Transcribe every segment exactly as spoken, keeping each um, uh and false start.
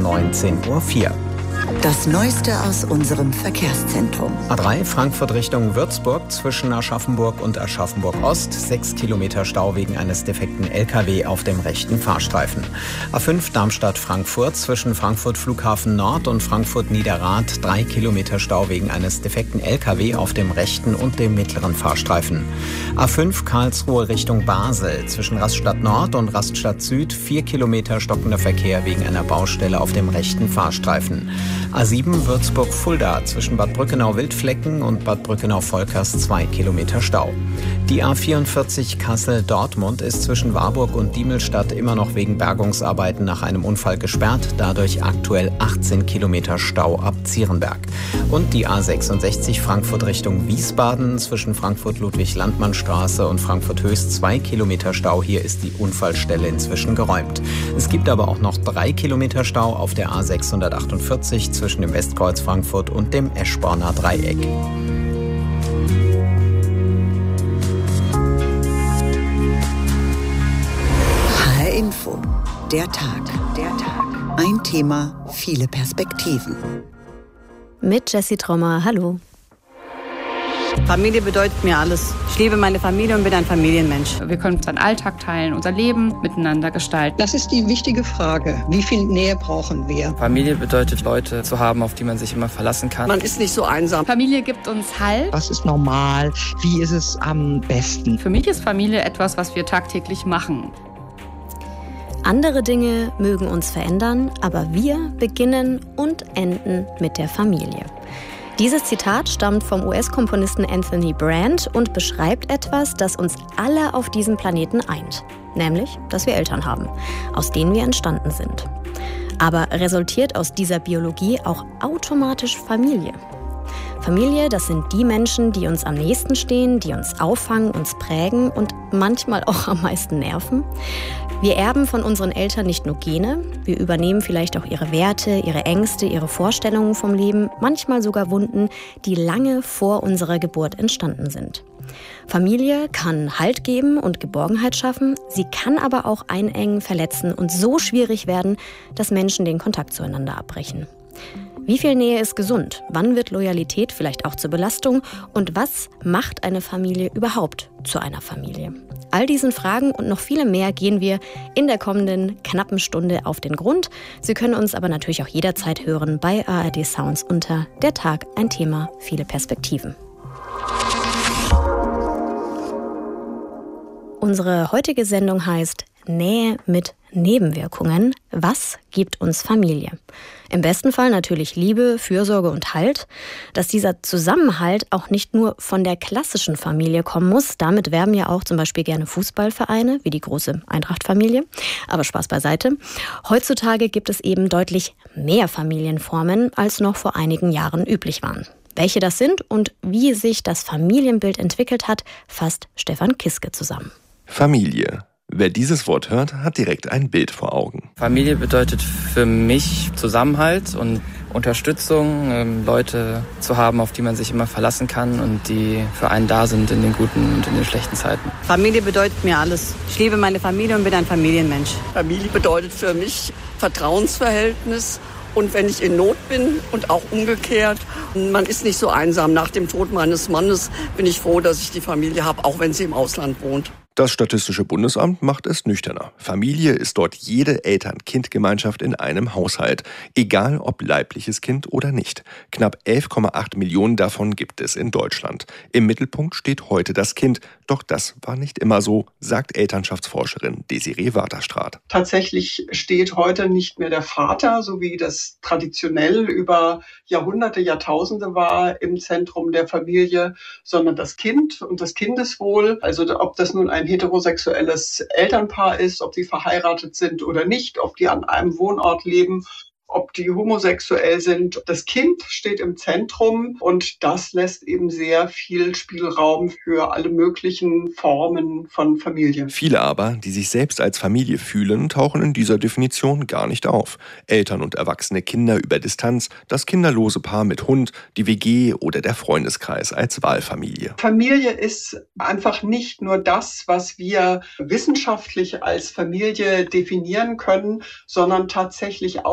neunzehn Uhr vier. Das Neueste aus unserem Verkehrszentrum. A drei Frankfurt Richtung Würzburg zwischen Aschaffenburg und Aschaffenburg Ost. Sechs Kilometer Stau wegen eines defekten L K W auf dem rechten Fahrstreifen. A fünf Darmstadt-Frankfurt zwischen Frankfurt Flughafen Nord und Frankfurt Niederrad. Drei Kilometer Stau wegen eines defekten L K W auf dem rechten und dem mittleren Fahrstreifen. A fünf Karlsruhe Richtung Basel zwischen Raststadt Nord und Raststadt Süd. Vier Kilometer stockender Verkehr wegen einer Baustelle auf dem rechten Fahrstreifen. A sieben Würzburg-Fulda zwischen Bad Brückenau-Wildflecken und Bad Brückenau-Volkers zwei Kilometer Stau. Die A vierundvierzig Kassel-Dortmund ist zwischen Warburg und Diemelstadt immer noch wegen Bergungsarbeiten nach einem Unfall gesperrt, dadurch aktuell achtzehn Kilometer Stau ab Zierenberg. Und die A sechsundsechzig Frankfurt Richtung Wiesbaden zwischen Frankfurt-Ludwig-Landmann-Straße und Frankfurt-Höchst zwei Kilometer Stau. Hier ist die Unfallstelle inzwischen geräumt. Es gibt aber auch noch drei Kilometer Stau auf der A sechshundertachtundvierzig zwischen dem Westkreuz Frankfurt und dem Eschborner Dreieck. H R Info. Der Tag. Der Tag. Ein Thema, viele Perspektiven. Mit Jessie Trommer. Hallo. Familie bedeutet mir alles. Ich liebe meine Familie und bin ein Familienmensch. Wir können unseren Alltag teilen, unser Leben miteinander gestalten. Das ist die wichtige Frage. Wie viel Nähe brauchen wir? Familie bedeutet, Leute zu haben, auf die man sich immer verlassen kann. Man ist nicht so einsam. Familie gibt uns Halt. Was ist normal? Wie ist es am besten? Für mich ist Familie etwas, was wir tagtäglich machen. Andere Dinge mögen uns verändern, aber wir beginnen und enden mit der Familie. Dieses Zitat stammt vom U S-Komponisten Anthony Brand und beschreibt etwas, das uns alle auf diesem Planeten eint. Nämlich, dass wir Eltern haben, aus denen wir entstanden sind. Aber resultiert aus dieser Biologie auch automatisch Familie? Familie, das sind die Menschen, die uns am nächsten stehen, die uns auffangen, uns prägen und manchmal auch am meisten nerven. Wir erben von unseren Eltern nicht nur Gene, wir übernehmen vielleicht auch ihre Werte, ihre Ängste, ihre Vorstellungen vom Leben, manchmal sogar Wunden, die lange vor unserer Geburt entstanden sind. Familie kann Halt geben und Geborgenheit schaffen, sie kann aber auch einengen, verletzen und so schwierig werden, dass Menschen den Kontakt zueinander abbrechen. Wie viel Nähe ist gesund? Wann wird Loyalität vielleicht auch zur Belastung? Und was macht eine Familie überhaupt zu einer Familie? All diesen Fragen und noch viele mehr gehen wir in der kommenden knappen Stunde auf den Grund. Sie können uns aber natürlich auch jederzeit hören bei A R D Sounds unter Der Tag, ein Thema, viele Perspektiven. Unsere heutige Sendung heißt Nähe mit Nebenwirkungen. Was gibt uns Familie? Im besten Fall natürlich Liebe, Fürsorge und Halt. Dass dieser Zusammenhalt auch nicht nur von der klassischen Familie kommen muss. Damit werben ja auch zum Beispiel gerne Fußballvereine, wie die große Eintracht-Familie. Aber Spaß beiseite. Heutzutage gibt es eben deutlich mehr Familienformen, als noch vor einigen Jahren üblich waren. Welche das sind und wie sich das Familienbild entwickelt hat, fasst Stefan Kiske zusammen. Familie. Wer dieses Wort hört, hat direkt ein Bild vor Augen. Familie bedeutet für mich Zusammenhalt und Unterstützung, ähm, Leute zu haben, auf die man sich immer verlassen kann und die für einen da sind in den guten und in den schlechten Zeiten. Familie bedeutet mir alles. Ich liebe meine Familie und bin ein Familienmensch. Familie bedeutet für mich Vertrauensverhältnis. Und wenn ich in Not bin und auch umgekehrt, man ist nicht so einsam. Nach dem Tod meines Mannes bin ich froh, dass ich die Familie habe, auch wenn sie im Ausland wohnt. Das Statistische Bundesamt macht es nüchterner. Familie ist dort jede Eltern-Kind-Gemeinschaft in einem Haushalt, egal ob leibliches Kind oder nicht. Knapp elf Komma acht Millionen davon gibt es in Deutschland. Im Mittelpunkt steht heute das Kind, doch das war nicht immer so, sagt Elternschaftsforscherin Desiree Waterstraat. Tatsächlich steht heute nicht mehr der Vater, so wie das traditionell über Jahrhunderte, Jahrtausende war, im Zentrum der Familie, sondern das Kind und das Kindeswohl. Also ob das nun ein heterosexuelles Elternpaar ist, ob sie verheiratet sind oder nicht, ob die an einem Wohnort leben, ob die homosexuell sind. Das Kind steht im Zentrum und das lässt eben sehr viel Spielraum für alle möglichen Formen von Familie. Viele aber, die sich selbst als Familie fühlen, tauchen in dieser Definition gar nicht auf. Eltern und erwachsene Kinder über Distanz, das kinderlose Paar mit Hund, die W G oder der Freundeskreis als Wahlfamilie. Familie ist einfach nicht nur das, was wir wissenschaftlich als Familie definieren können, sondern tatsächlich auch ein Symbol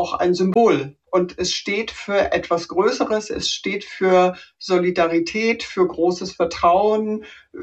Symbol. Und es steht für etwas Größeres, es steht für Solidarität, für großes Vertrauen,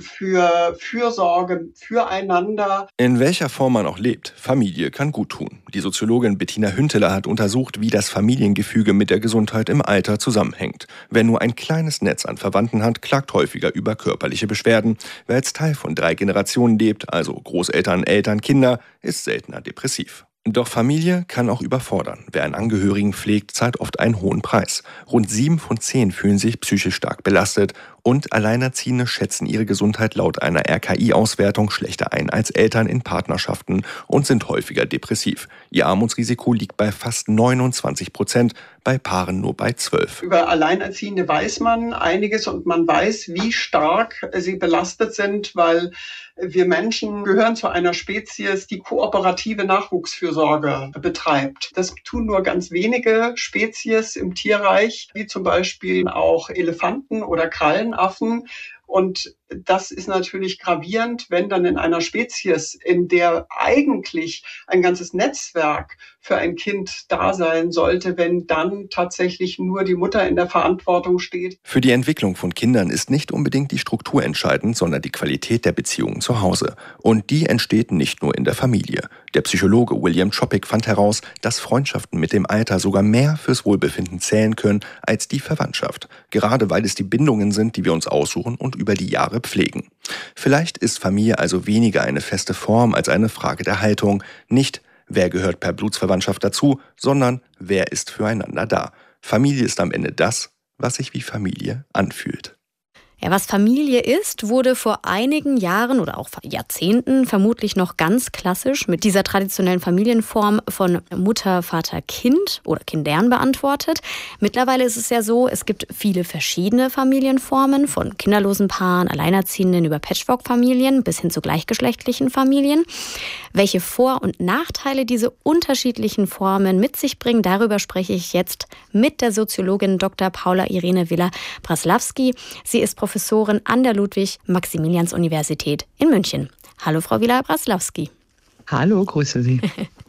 für Fürsorge, füreinander. In welcher Form man auch lebt, Familie kann gut tun. Die Soziologin Bettina Hünteler hat untersucht, wie das Familiengefüge mit der Gesundheit im Alter zusammenhängt. Wer nur ein kleines Netz an Verwandten hat, klagt häufiger über körperliche Beschwerden. Wer als Teil von drei Generationen lebt, also Großeltern, Eltern, Kinder, ist seltener depressiv. Doch Familie kann auch überfordern. Wer einen Angehörigen pflegt, zahlt oft einen hohen Preis. Rund sieben von zehn fühlen sich psychisch stark belastet und Alleinerziehende schätzen ihre Gesundheit laut einer R K I-Auswertung schlechter ein als Eltern in Partnerschaften und sind häufiger depressiv. Ihr Armutsrisiko liegt bei fast neunundzwanzig Prozent, bei Paaren nur bei zwölf. Über Alleinerziehende weiß man einiges und man weiß, wie stark sie belastet sind, weil wir Menschen gehören zu einer Spezies, die kooperative Nachwuchsfürsorge betreibt. Das tun nur ganz wenige Spezies im Tierreich, wie zum Beispiel auch Elefanten oder Krallenaffen. Und das ist natürlich gravierend, wenn dann in einer Spezies, in der eigentlich ein ganzes Netzwerk für ein Kind da sein sollte, wenn dann tatsächlich nur die Mutter in der Verantwortung steht. Für die Entwicklung von Kindern ist nicht unbedingt die Struktur entscheidend, sondern die Qualität der Beziehungen zu Hause. Und die entsteht nicht nur in der Familie. Der Psychologe William Chopik fand heraus, dass Freundschaften mit dem Alter sogar mehr fürs Wohlbefinden zählen können als die Verwandtschaft. Gerade weil es die Bindungen sind, die wir uns aussuchen und über die Jahre pflegen. Vielleicht ist Familie also weniger eine feste Form als eine Frage der Haltung. Nicht, wer gehört per Blutsverwandtschaft dazu, sondern wer ist füreinander da. Familie ist am Ende das, was sich wie Familie anfühlt. Ja, was Familie ist, wurde vor einigen Jahren oder auch Jahrzehnten vermutlich noch ganz klassisch mit dieser traditionellen Familienform von Mutter, Vater, Kind oder Kindern beantwortet. Mittlerweile ist es ja so, es gibt viele verschiedene Familienformen, von kinderlosen Paaren, Alleinerziehenden über Patchwork-Familien bis hin zu gleichgeschlechtlichen Familien. Welche Vor- und Nachteile diese unterschiedlichen Formen mit sich bringen, darüber spreche ich jetzt mit der Soziologin Doktor Paula Irene Villa-Braslawski. Sie ist Professorin an der Ludwig-Maximilians-Universität in München. Hallo, Frau Villa-Braslawski. Hallo, grüße Sie.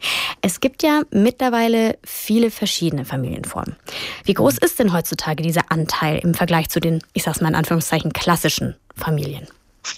Es gibt ja mittlerweile viele verschiedene Familienformen. Wie groß ist denn heutzutage dieser Anteil im Vergleich zu den, ich sag's mal in Anführungszeichen, klassischen Familien?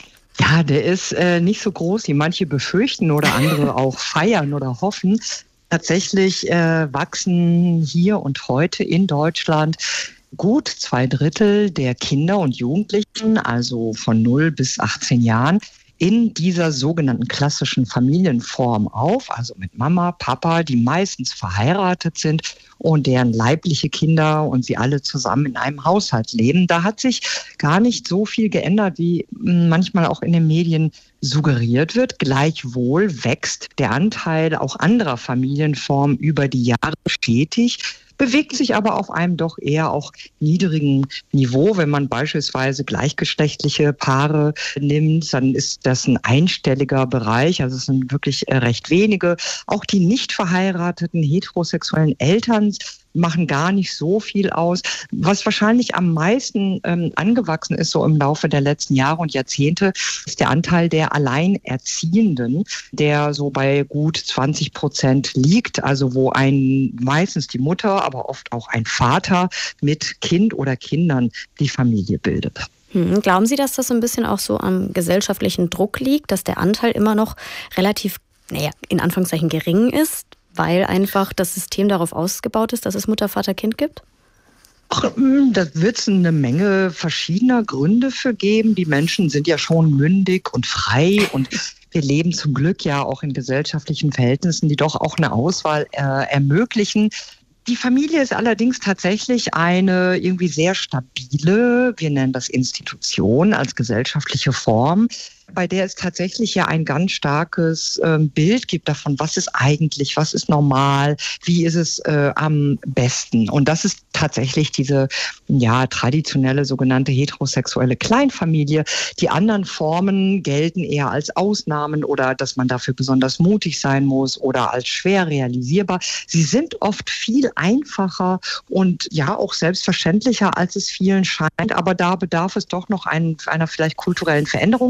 Ja, der ist äh, nicht so groß, wie manche befürchten oder andere auch feiern oder hoffen. Tatsächlich äh, wachsen hier und heute in Deutschland gut zwei Drittel der Kinder und Jugendlichen, also von null bis achtzehn Jahren, in dieser sogenannten klassischen Familienform auf, also mit Mama, Papa, die meistens verheiratet sind und deren leibliche Kinder und sie alle zusammen in einem Haushalt leben. Da hat sich gar nicht so viel geändert, wie manchmal auch in den Medien suggeriert wird. Gleichwohl wächst der Anteil auch anderer Familienformen über die Jahre stetig, bewegt sich aber auf einem doch eher auch niedrigen Niveau. Wenn man beispielsweise gleichgeschlechtliche Paare nimmt, dann ist das ein einstelliger Bereich, also es sind wirklich recht wenige. Auch die nicht verheirateten heterosexuellen Eltern machen gar nicht so viel aus. Was wahrscheinlich am meisten ähm, angewachsen ist, so im Laufe der letzten Jahre und Jahrzehnte, ist der Anteil der Alleinerziehenden, der so bei gut zwanzig Prozent liegt, also wo ein meistens die Mutter, aber oft auch ein Vater mit Kind oder Kindern die Familie bildet. Hm, glauben Sie, dass das so ein bisschen auch so am gesellschaftlichen Druck liegt, dass der Anteil immer noch relativ, naja, in Anführungszeichen gering ist? Weil einfach das System darauf ausgebaut ist, dass es Mutter, Vater, Kind gibt? Ach, da wird es eine Menge verschiedener Gründe für geben. Die Menschen sind ja schon mündig und frei und wir leben zum Glück ja auch in gesellschaftlichen Verhältnissen, die doch auch eine Auswahl äh, ermöglichen. Die Familie ist allerdings tatsächlich eine irgendwie sehr stabile, wir nennen das Institution als gesellschaftliche Form, bei der es tatsächlich ja ein ganz starkes äh, Bild gibt davon, was ist eigentlich, was ist normal, wie ist es äh, am besten. Und das ist tatsächlich diese ja traditionelle sogenannte heterosexuelle Kleinfamilie. Die anderen Formen gelten eher als Ausnahmen oder dass man dafür besonders mutig sein muss oder als schwer realisierbar. Sie sind oft viel einfacher und ja auch selbstverständlicher, als es vielen scheint. Aber da bedarf es doch noch ein, einer vielleicht kulturellen Veränderung.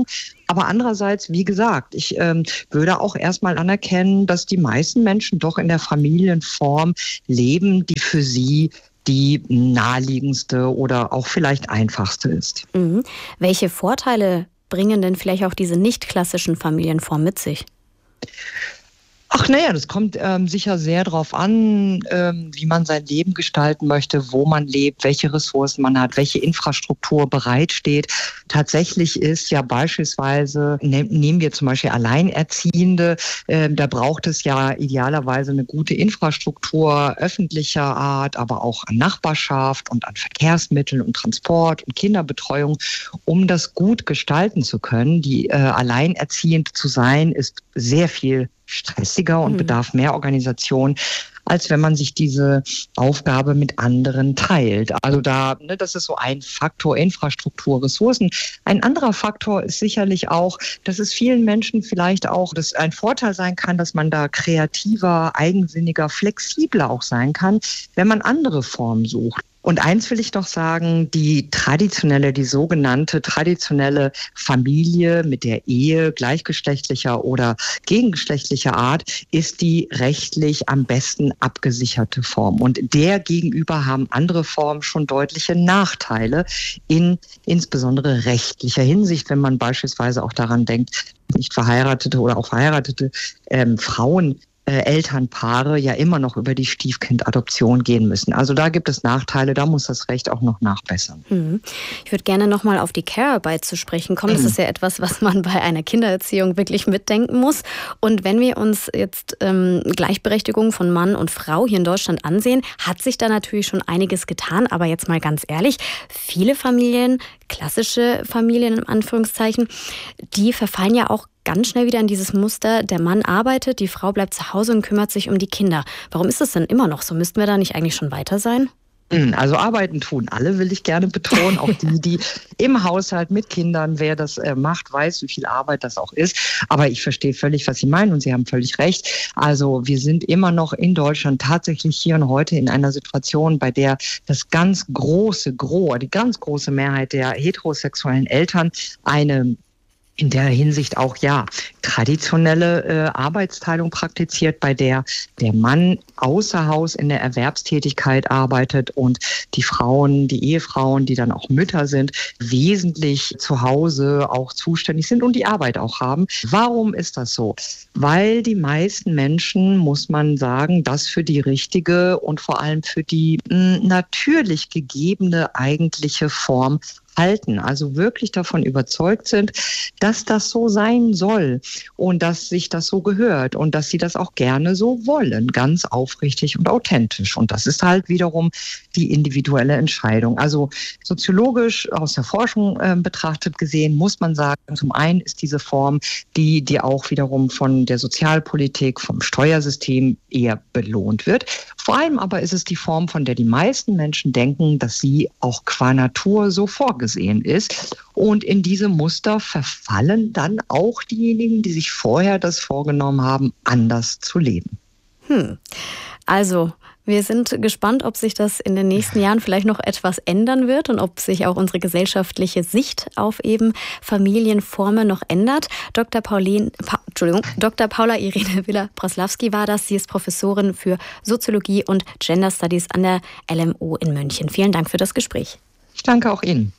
Aber andererseits, wie gesagt, ich ähm, würde auch erstmal anerkennen, dass die meisten Menschen doch in der Familienform leben, die für sie die naheliegendste oder auch vielleicht einfachste ist. Mhm. Welche Vorteile bringen denn vielleicht auch diese nicht klassischen Familienformen mit sich? Ach naja, das kommt ähm, sicher sehr darauf an, ähm, wie man sein Leben gestalten möchte, wo man lebt, welche Ressourcen man hat, welche Infrastruktur bereitsteht. Tatsächlich ist ja beispielsweise, ne, nehmen wir zum Beispiel Alleinerziehende, äh, da braucht es ja idealerweise eine gute Infrastruktur öffentlicher Art, aber auch an Nachbarschaft und an Verkehrsmitteln und Transport und Kinderbetreuung, um das gut gestalten zu können. Die äh, alleinerziehend zu sein, ist sehr viel stressiger und bedarf mehr Organisation, als wenn man sich diese Aufgabe mit anderen teilt. Also da, ne, das ist so ein Faktor, Infrastruktur, Ressourcen. Ein anderer Faktor ist sicherlich auch, dass es vielen Menschen vielleicht auch dass ein Vorteil sein kann, dass man da kreativer, eigensinniger, flexibler auch sein kann, wenn man andere Formen sucht. Und eins will ich doch sagen, die traditionelle, die sogenannte traditionelle Familie mit der Ehe gleichgeschlechtlicher oder gegengeschlechtlicher Art ist die rechtlich am besten abgesicherte Form. Und der gegenüber haben andere Formen schon deutliche Nachteile in insbesondere rechtlicher Hinsicht, wenn man beispielsweise auch daran denkt, nicht verheiratete oder auch verheiratete ähm, Frauen Äh, Elternpaare ja immer noch über die Stiefkindadoption gehen müssen. Also da gibt es Nachteile, da muss das Recht auch noch nachbessern. Hm. Ich würde gerne nochmal auf die Care-Arbeit zu sprechen kommen. Das ist ja etwas, was man bei einer Kindererziehung wirklich mitdenken muss. Und wenn wir uns jetzt ähm, Gleichberechtigung von Mann und Frau hier in Deutschland ansehen, hat sich da natürlich schon einiges getan. Aber jetzt mal ganz ehrlich, viele Familien, klassische Familien in Anführungszeichen, die verfallen ja auch ganz schnell wieder in dieses Muster, der Mann arbeitet, die Frau bleibt zu Hause und kümmert sich um die Kinder. Warum ist das denn immer noch so? Müssten wir da nicht eigentlich schon weiter sein? Also arbeiten tun alle, will ich gerne betonen. Auch die, die im Haushalt mit Kindern, wer das äh, macht, weiß, wie viel Arbeit das auch ist. Aber ich verstehe völlig, was Sie meinen und Sie haben völlig recht. Also wir sind immer noch in Deutschland tatsächlich hier und heute in einer Situation, bei der das ganz große Gros, die ganz große Mehrheit der heterosexuellen Eltern eine in der Hinsicht auch, ja, traditionelle äh, Arbeitsteilung praktiziert, bei der der Mann außer Haus in der Erwerbstätigkeit arbeitet und die Frauen, die Ehefrauen, die dann auch Mütter sind, wesentlich zu Hause auch zuständig sind und die Arbeit auch haben. Warum ist das so? Weil die meisten Menschen, muss man sagen, das für die richtige und vor allem für die mh, natürlich gegebene eigentliche Form halten, also wirklich davon überzeugt sind, dass das so sein soll und dass sich das so gehört und dass sie das auch gerne so wollen, ganz aufrichtig und authentisch. Und das ist halt wiederum die individuelle Entscheidung. Also soziologisch aus der Forschung äh, betrachtet gesehen, muss man sagen, zum einen ist diese Form, die, die auch wiederum von der Sozialpolitik, vom Steuersystem eher belohnt wird. Vor allem aber ist es die Form, von der die meisten Menschen denken, dass sie auch qua Natur so vorgesehen ist. Und in diese Muster verfallen dann auch diejenigen, die sich vorher das vorgenommen haben, anders zu leben. Hm. Also, wir sind gespannt, ob sich das in den nächsten Jahren vielleicht noch etwas ändern wird und ob sich auch unsere gesellschaftliche Sicht auf eben Familienformen noch ändert. Doktor Pauline, pa, Entschuldigung, Doktor Paula Irene Willer-Broslawski war das. Sie ist Professorin für Soziologie und Gender Studies an der L M U in München. Vielen Dank für das Gespräch. Ich danke auch Ihnen.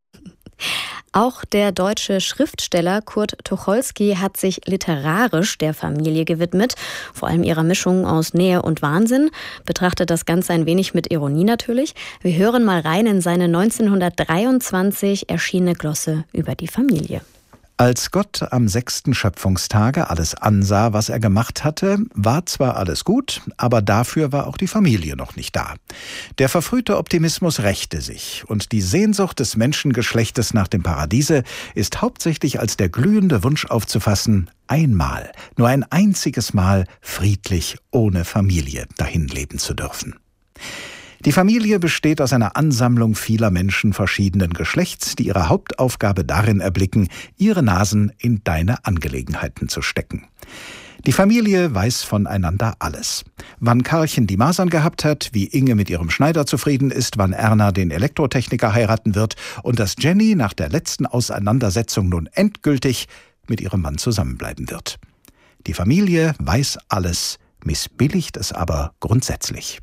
Auch der deutsche Schriftsteller Kurt Tucholsky hat sich literarisch der Familie gewidmet, vor allem ihrer Mischung aus Nähe und Wahnsinn, betrachtet das Ganze ein wenig mit Ironie natürlich. Wir hören mal rein in seine neunzehnhundertdreiundzwanzig erschienene Glosse über die Familie. Als Gott am sechsten Schöpfungstage alles ansah, was er gemacht hatte, war zwar alles gut, aber dafür war auch die Familie noch nicht da. Der verfrühte Optimismus rächte sich und die Sehnsucht des Menschengeschlechtes nach dem Paradiese ist hauptsächlich als der glühende Wunsch aufzufassen, einmal, nur ein einziges Mal friedlich ohne Familie dahinleben zu dürfen. Die Familie besteht aus einer Ansammlung vieler Menschen verschiedenen Geschlechts, die ihre Hauptaufgabe darin erblicken, ihre Nasen in deine Angelegenheiten zu stecken. Die Familie weiß voneinander alles. Wann Karlchen die Masern gehabt hat, wie Inge mit ihrem Schneider zufrieden ist, wann Erna den Elektrotechniker heiraten wird und dass Jenny nach der letzten Auseinandersetzung nun endgültig mit ihrem Mann zusammenbleiben wird. Die Familie weiß alles, missbilligt es aber grundsätzlich.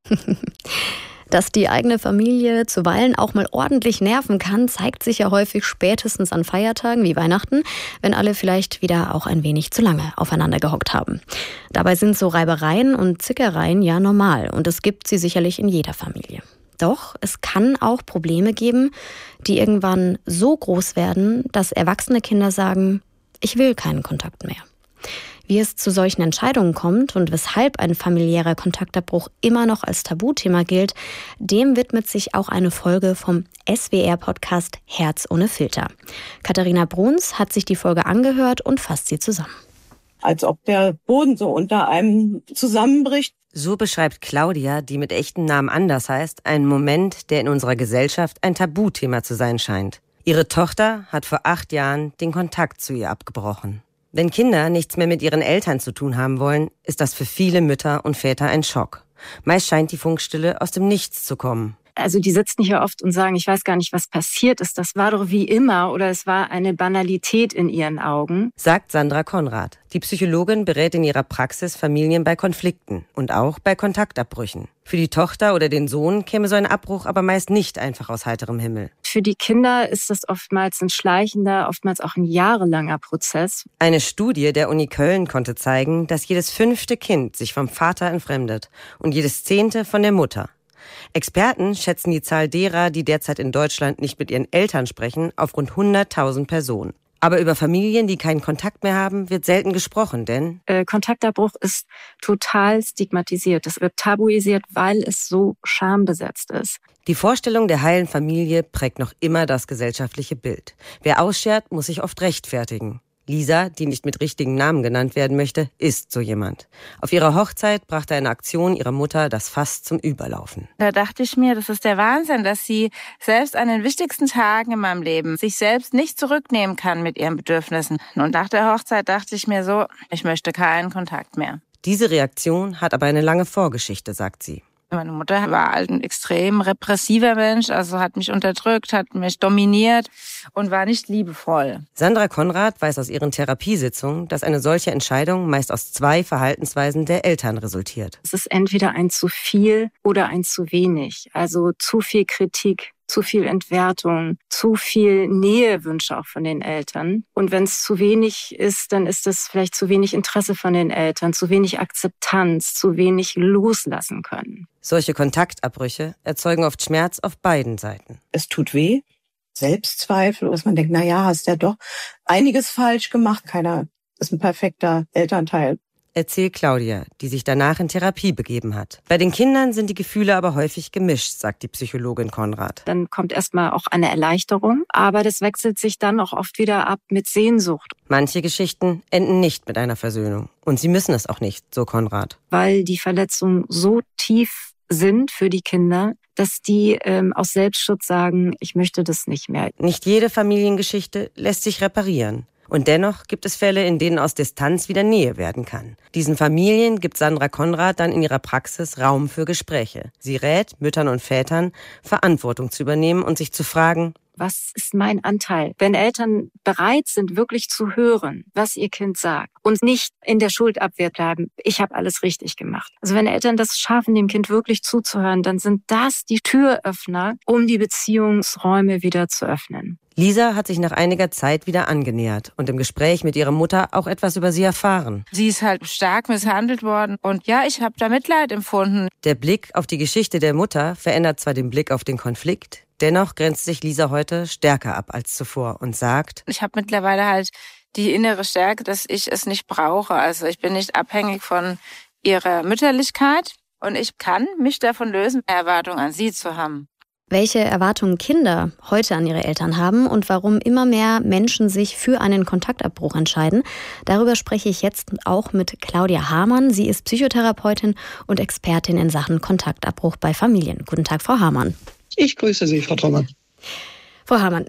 Dass die eigene Familie zuweilen auch mal ordentlich nerven kann, zeigt sich ja häufig spätestens an Feiertagen wie Weihnachten, wenn alle vielleicht wieder auch ein wenig zu lange aufeinander gehockt haben. Dabei sind so Reibereien und Zickereien ja normal und es gibt sie sicherlich in jeder Familie. Doch es kann auch Probleme geben, die irgendwann so groß werden, dass erwachsene Kinder sagen, ich will keinen Kontakt mehr. Wie es zu solchen Entscheidungen kommt und weshalb ein familiärer Kontaktabbruch immer noch als Tabuthema gilt, dem widmet sich auch eine Folge vom S W R-Podcast Herz ohne Filter. Katharina Bruns hat sich die Folge angehört und fasst sie zusammen. Als ob der Boden so unter einem zusammenbricht. So beschreibt Claudia, die mit echtem Namen anders heißt, einen Moment, der in unserer Gesellschaft ein Tabuthema zu sein scheint. Ihre Tochter hat vor acht Jahren den Kontakt zu ihr abgebrochen. Wenn Kinder nichts mehr mit ihren Eltern zu tun haben wollen, ist das für viele Mütter und Väter ein Schock. Meist scheint die Funkstille aus dem Nichts zu kommen. Also die sitzen hier oft und sagen, ich weiß gar nicht, was passiert ist. Das war doch wie immer oder es war eine Banalität in ihren Augen. Sagt Sandra Konrad. Die Psychologin berät in ihrer Praxis Familien bei Konflikten und auch bei Kontaktabbrüchen. Für die Tochter oder den Sohn käme so ein Abbruch aber meist nicht einfach aus heiterem Himmel. Für die Kinder ist das oftmals ein schleichender, oftmals auch ein jahrelanger Prozess. Eine Studie der Uni Köln konnte zeigen, dass jedes fünfte Kind sich vom Vater entfremdet und jedes zehnte von der Mutter. Experten schätzen die Zahl derer, die derzeit in Deutschland nicht mit ihren Eltern sprechen, auf rund hunderttausend Personen. Aber über Familien, die keinen Kontakt mehr haben, wird selten gesprochen, denn äh, Kontaktabbruch ist total stigmatisiert. Es wird tabuisiert, weil es so schambesetzt ist. Die Vorstellung der heilen Familie prägt noch immer das gesellschaftliche Bild. Wer ausschert, muss sich oft rechtfertigen. Lisa, die nicht mit richtigen Namen genannt werden möchte, ist so jemand. Auf ihrer Hochzeit brachte eine Aktion ihrer Mutter das Fass zum Überlaufen. Da dachte ich mir, das ist der Wahnsinn, dass sie selbst an den wichtigsten Tagen in meinem Leben sich selbst nicht zurücknehmen kann mit ihren Bedürfnissen. Und nach der Hochzeit dachte ich mir so, ich möchte keinen Kontakt mehr. Diese Reaktion hat aber eine lange Vorgeschichte, sagt sie. Meine Mutter war halt ein extrem repressiver Mensch, also hat mich unterdrückt, hat mich dominiert und war nicht liebevoll. Sandra Konrad weiß aus ihren Therapiesitzungen, dass eine solche Entscheidung meist aus zwei Verhaltensweisen der Eltern resultiert. Es ist entweder ein zu viel oder ein zu wenig, also zu viel Kritik, zu viel Entwertung, zu viel Nähewünsche auch von den Eltern. Und wenn es zu wenig ist, dann ist es vielleicht zu wenig Interesse von den Eltern, zu wenig Akzeptanz, zu wenig loslassen können. Solche Kontaktabbrüche erzeugen oft Schmerz auf beiden Seiten. Es tut weh, Selbstzweifel, dass man denkt, na ja, hast ja doch einiges falsch gemacht. Keiner ist ein perfekter Elternteil. Erzählt Claudia, die sich danach in Therapie begeben hat. Bei den Kindern sind die Gefühle aber häufig gemischt, sagt die Psychologin Konrad. Dann kommt erstmal auch eine Erleichterung, aber das wechselt sich dann auch oft wieder ab mit Sehnsucht. Manche Geschichten enden nicht mit einer Versöhnung. Und sie müssen es auch nicht, so Konrad. Weil die Verletzungen so tief sind für die Kinder, dass die ähm, aus Selbstschutz sagen, ich möchte das nicht mehr. Nicht jede Familiengeschichte lässt sich reparieren. Und dennoch gibt es Fälle, in denen aus Distanz wieder Nähe werden kann. Diesen Familien gibt Sandra Konrad dann in ihrer Praxis Raum für Gespräche. Sie rät Müttern und Vätern, Verantwortung zu übernehmen und sich zu fragen, was ist mein Anteil? Wenn Eltern bereit sind, wirklich zu hören, was ihr Kind sagt und nicht in der Schuldabwehr bleiben, ich habe alles richtig gemacht. Also wenn Eltern das schaffen, dem Kind wirklich zuzuhören, dann sind das die Türöffner, um die Beziehungsräume wieder zu öffnen. Lisa hat sich nach einiger Zeit wieder angenähert und im Gespräch mit ihrer Mutter auch etwas über sie erfahren. Sie ist halt stark misshandelt worden und ja, ich habe da Mitleid empfunden. Der Blick auf die Geschichte der Mutter verändert zwar den Blick auf den Konflikt, dennoch grenzt sich Lisa heute stärker ab als zuvor und sagt, ich habe mittlerweile halt die innere Stärke, dass ich es nicht brauche. Also ich bin nicht abhängig von ihrer Mütterlichkeit und ich kann mich davon lösen, Erwartungen an sie zu haben. Welche Erwartungen Kinder heute an ihre Eltern haben und warum immer mehr Menschen sich für einen Kontaktabbruch entscheiden, darüber spreche ich jetzt auch mit Claudia Hamann. Sie ist Psychotherapeutin und Expertin in Sachen Kontaktabbruch bei Familien. Guten Tag, Frau Hamann. Ich grüße Sie, Frau Trommer. Frau Hamann,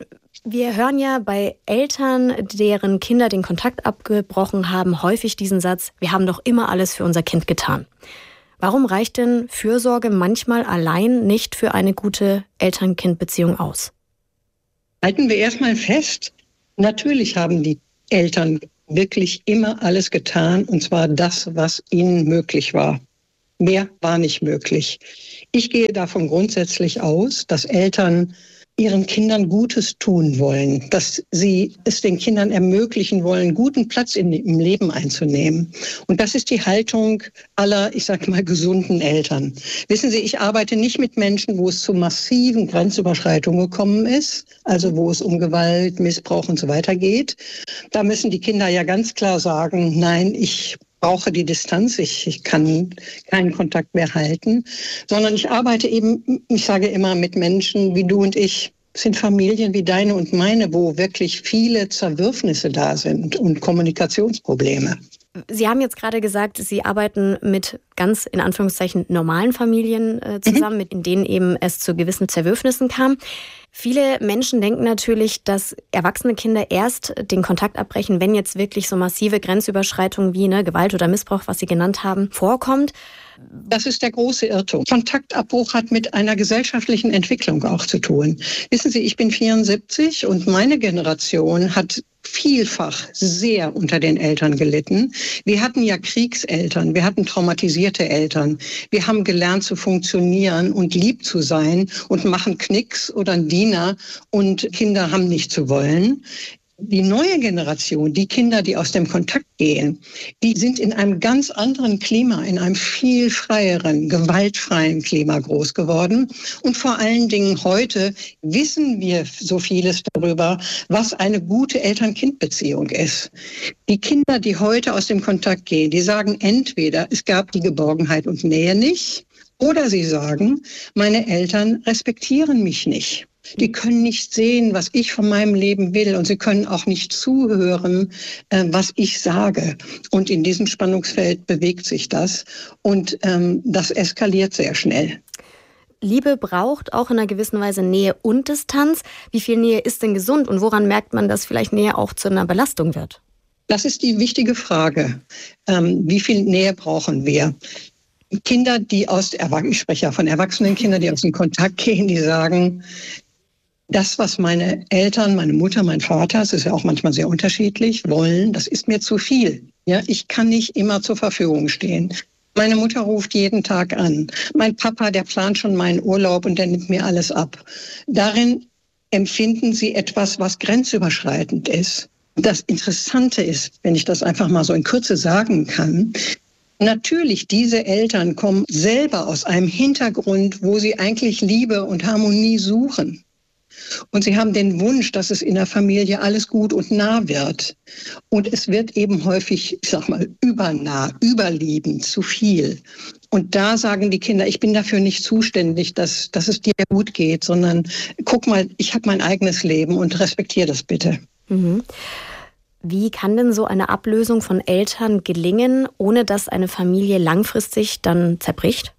Wir hören ja bei Eltern, deren Kinder den Kontakt abgebrochen haben, häufig diesen Satz, wir haben doch immer alles für unser Kind getan. Warum reicht denn Fürsorge manchmal allein nicht für eine gute Eltern-Kind-Beziehung aus? Halten wir erstmal fest, natürlich haben die Eltern wirklich immer alles getan, und zwar das, was ihnen möglich war. Mehr war nicht möglich. Ich gehe davon grundsätzlich aus, dass Eltern ihren Kindern Gutes tun wollen, dass sie es den Kindern ermöglichen wollen, guten Platz in, im Leben einzunehmen. Und das ist die Haltung aller, ich sage mal, gesunden Eltern. Wissen Sie, ich arbeite nicht mit Menschen, wo es zu massiven Grenzüberschreitungen gekommen ist, also wo es um Gewalt, Missbrauch und so weiter geht. Da müssen die Kinder ja ganz klar sagen, nein, ich brauche die Distanz, ich, ich kann keinen Kontakt mehr halten, sondern ich arbeite eben, ich sage immer, mit Menschen wie du und ich. Es sind Familien wie deine und meine, wo wirklich viele Zerwürfnisse da sind und Kommunikationsprobleme. Sie haben jetzt gerade gesagt, Sie arbeiten mit ganz, in Anführungszeichen, normalen Familien äh, zusammen, mhm. mit in denen eben es zu gewissen Zerwürfnissen kam. Viele Menschen denken natürlich, dass erwachsene Kinder erst den Kontakt abbrechen, wenn jetzt wirklich so massive Grenzüberschreitungen wie ne, Gewalt oder Missbrauch, was Sie genannt haben, vorkommt. Das ist der große Irrtum. Kontaktabbruch hat mit einer gesellschaftlichen Entwicklung auch zu tun. Wissen Sie, ich bin vierundsiebzig und meine Generation hat vielfach sehr unter den Eltern gelitten. Wir hatten ja Kriegseltern, wir hatten traumatisierte Eltern. Wir haben gelernt zu funktionieren und lieb zu sein und machen Knicks oder einen Diener und Kinder haben nicht zu wollen. Die neue Generation, die Kinder, die aus dem Kontakt gehen, die sind in einem ganz anderen Klima, in einem viel freieren, gewaltfreien Klima groß geworden. Und vor allen Dingen heute wissen wir so vieles darüber, was eine gute Eltern-Kind-Beziehung ist. Die Kinder, die heute aus dem Kontakt gehen, die sagen entweder, es gab die Geborgenheit und Nähe nicht, oder sie sagen, meine Eltern respektieren mich nicht. Die können nicht sehen, was ich von meinem Leben will, und sie können auch nicht zuhören, äh, was ich sage. Und in diesem Spannungsfeld bewegt sich das und ähm, das eskaliert sehr schnell. Liebe braucht auch in einer gewissen Weise Nähe und Distanz. Wie viel Nähe ist denn gesund und woran merkt man, dass vielleicht Nähe auch zu einer Belastung wird? Das ist die wichtige Frage. Ähm, wie viel Nähe brauchen wir? Kinder, die aus, ich spreche ja von erwachsenen Kindern, die aus dem Kontakt gehen, die sagen, das, was meine Eltern, meine Mutter, mein Vater, es ist ja auch manchmal sehr unterschiedlich, wollen, das ist mir zu viel. Ja, ich kann nicht immer zur Verfügung stehen. Meine Mutter ruft jeden Tag an. Mein Papa, der plant schon meinen Urlaub und der nimmt mir alles ab. Darin empfinden sie etwas, was grenzüberschreitend ist. Das Interessante ist, wenn ich das einfach mal so in Kürze sagen kann, natürlich, diese Eltern kommen selber aus einem Hintergrund, wo sie eigentlich Liebe und Harmonie suchen. Und sie haben den Wunsch, dass es in der Familie alles gut und nah wird. Und es wird eben häufig, ich sag mal, übernah, überliebend, zu viel. Und da sagen die Kinder, ich bin dafür nicht zuständig, dass, dass es dir gut geht, sondern guck mal, ich habe mein eigenes Leben und respektiere das bitte. Mhm. Wie kann denn so eine Ablösung von Eltern gelingen, ohne dass eine Familie langfristig dann zerbricht?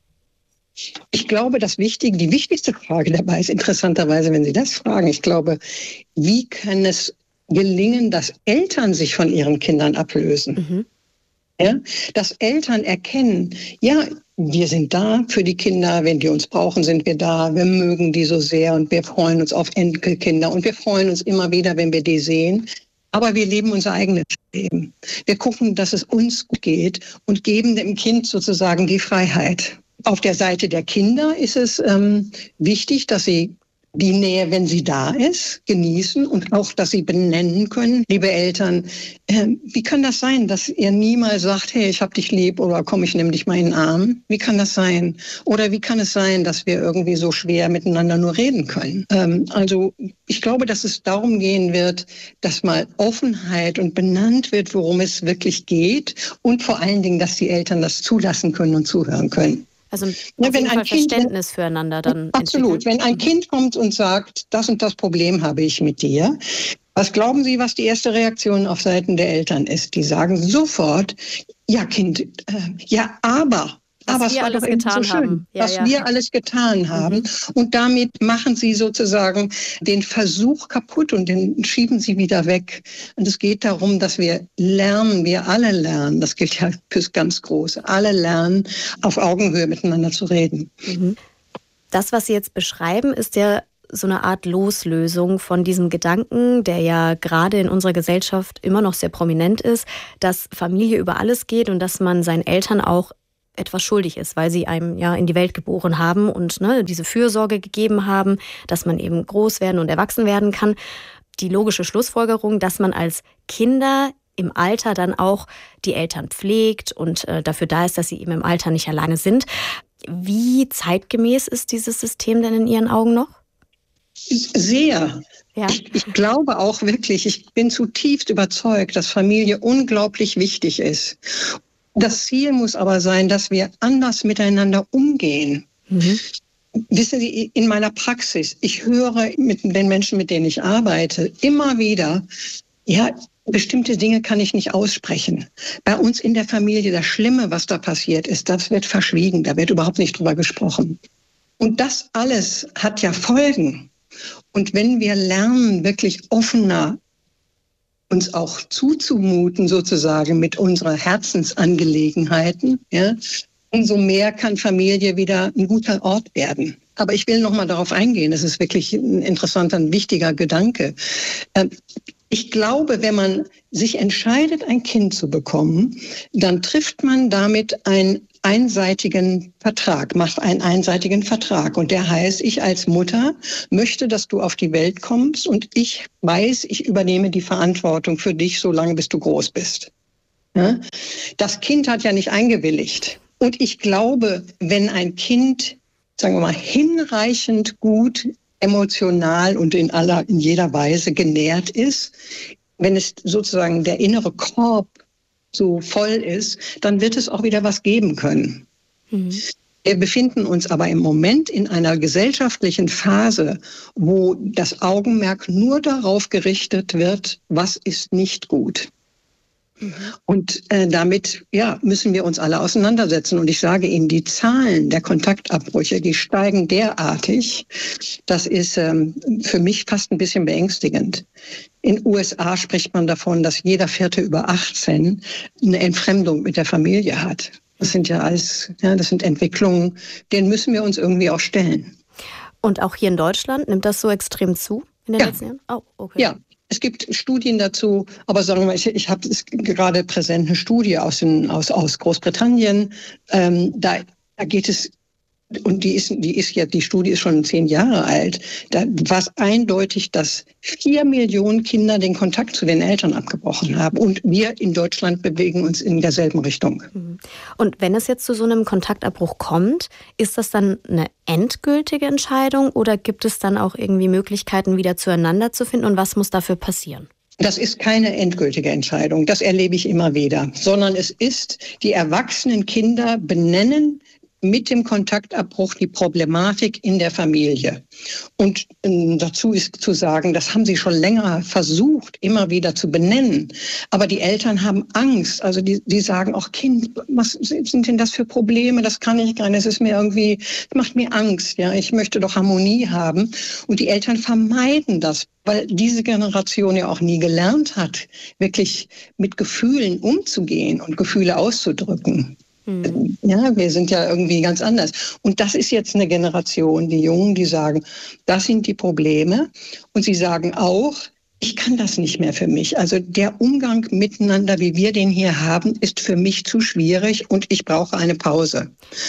Ich glaube, das Wichtige, die wichtigste Frage dabei ist interessanterweise, wenn Sie das fragen, ich glaube, wie kann es gelingen, dass Eltern sich von ihren Kindern ablösen? Mhm. Ja? Dass Eltern erkennen, ja, wir sind da für die Kinder, wenn die uns brauchen, sind wir da, wir mögen die so sehr und wir freuen uns auf Enkelkinder und wir freuen uns immer wieder, wenn wir die sehen. Aber wir leben unser eigenes Leben. Wir gucken, dass es uns gut geht und geben dem Kind sozusagen die Freiheit. Auf der Seite der Kinder ist es ähm, wichtig, dass sie die Nähe, wenn sie da ist, genießen und auch, dass sie benennen können. Liebe Eltern, äh, wie kann das sein, dass ihr niemals sagt, hey, ich hab dich lieb oder komm, ich nehme dich mal in den Arm? Wie kann das sein? Oder wie kann es sein, dass wir irgendwie so schwer miteinander nur reden können? Ähm, also ich glaube, dass es darum gehen wird, dass mal Offenheit und benannt wird, worum es wirklich geht und vor allen Dingen, dass die Eltern das zulassen können und zuhören können. Also auf jeden Fall Verständnis füreinander dann absolut. Wenn ein Kind kommt und sagt, das und das Problem habe ich mit dir, was glauben Sie, was die erste Reaktion auf Seiten der Eltern ist? Die sagen sofort, ja Kind, äh, ja aber, Was Aber es war doch irgendwie so schön, ja, was ja. wir alles getan haben. Mhm. Und damit machen sie sozusagen den Versuch kaputt und den schieben sie wieder weg. Und es geht darum, dass wir lernen, wir alle lernen, das gilt ja fürs ganz Große, alle lernen, auf Augenhöhe miteinander zu reden. Mhm. Das, was Sie jetzt beschreiben, ist ja so eine Art Loslösung von diesem Gedanken, der ja gerade in unserer Gesellschaft immer noch sehr prominent ist, dass Familie über alles geht und dass man seinen Eltern auch etwas schuldig ist, weil sie einem ja in die Welt geboren haben und ne, diese Fürsorge gegeben haben, dass man eben groß werden und erwachsen werden kann. Die logische Schlussfolgerung, dass man als Kinder im Alter dann auch die Eltern pflegt und äh, dafür da ist, dass sie eben im Alter nicht alleine sind. Wie zeitgemäß ist dieses System denn in Ihren Augen noch? Sehr. Ja. Ich, ich glaube auch wirklich, ich bin zutiefst überzeugt, dass Familie unglaublich wichtig ist. Das Ziel muss aber sein, dass wir anders miteinander umgehen. Mhm. Wissen Sie, in meiner Praxis, ich höre mit den Menschen, mit denen ich arbeite, immer wieder, ja, bestimmte Dinge kann ich nicht aussprechen. Bei uns in der Familie, das Schlimme, was da passiert ist, das wird verschwiegen, da wird überhaupt nicht drüber gesprochen. Und das alles hat ja Folgen. Und wenn wir lernen, wirklich offener uns auch zuzumuten, sozusagen mit unseren Herzensangelegenheiten, ja, umso mehr kann Familie wieder ein guter Ort werden. Aber ich will noch mal darauf eingehen, das ist wirklich ein interessanter, ein wichtiger Gedanke. Ich glaube, wenn man sich entscheidet, ein Kind zu bekommen, dann trifft man damit einen einseitigen Vertrag, macht einen einseitigen Vertrag. Und der heißt, ich als Mutter möchte, dass du auf die Welt kommst und ich weiß, ich übernehme die Verantwortung für dich, solange bis du groß bist. Ja? Das Kind hat ja nicht eingewilligt. Und ich glaube, wenn ein Kind, sagen wir mal, hinreichend gut emotional und in aller, in jeder Weise genährt ist, wenn es sozusagen der innere Korb so voll ist, dann wird es auch wieder was geben können. Mhm. Wir befinden uns aber im Moment in einer gesellschaftlichen Phase, wo das Augenmerk nur darauf gerichtet wird, was ist nicht gut. Mhm. Und äh, damit ja, müssen wir uns alle auseinandersetzen. Und ich sage Ihnen, die Zahlen der Kontaktabbrüche, die steigen derartig, das ist ähm, für mich fast ein bisschen beängstigend. In den U S A spricht man davon, dass jeder Vierte über achtzehn eine Entfremdung mit der Familie hat. Das sind ja alles, ja, das sind Entwicklungen, denen müssen wir uns irgendwie auch stellen. Und auch hier in Deutschland nimmt das so extrem zu in den ja. letzten Jahren? Oh, okay. Ja. Es gibt Studien dazu, aber sagen wir mal, ich, ich habe gerade präsent eine Studie aus, den, aus, aus Großbritannien. Ähm, da, da geht es, und die ist, die ist ja, die Studie ist schon zehn Jahre alt. Da war es eindeutig, dass vier Millionen Kinder den Kontakt zu den Eltern abgebrochen haben. Und wir in Deutschland bewegen uns in derselben Richtung. Und wenn es jetzt zu so einem Kontaktabbruch kommt, ist das dann eine endgültige Entscheidung oder gibt es dann auch irgendwie Möglichkeiten, wieder zueinander zu finden? Und was muss dafür passieren? Das ist keine endgültige Entscheidung. Das erlebe ich immer wieder. Sondern es ist, die erwachsenen Kinder benennen mit dem Kontaktabbruch die Problematik in der Familie. Und äh, dazu ist zu sagen, das haben sie schon länger versucht, immer wieder zu benennen. Aber die Eltern haben Angst. Also die, die sagen auch, Kind, was sind denn das für Probleme? Das kann ich gar nicht. Es ist mir irgendwie, das macht mir Angst. Ja, ich möchte doch Harmonie haben. Und die Eltern vermeiden das, weil diese Generation ja auch nie gelernt hat, wirklich mit Gefühlen umzugehen und Gefühle auszudrücken. Hm. Ja, wir sind ja irgendwie ganz anders. Und das ist jetzt eine Generation, die Jungen, die sagen, das sind die Probleme. Und sie sagen auch, ich kann das nicht mehr für mich. Also der Umgang miteinander, wie wir den hier haben, ist für mich zu schwierig und ich brauche eine Pause.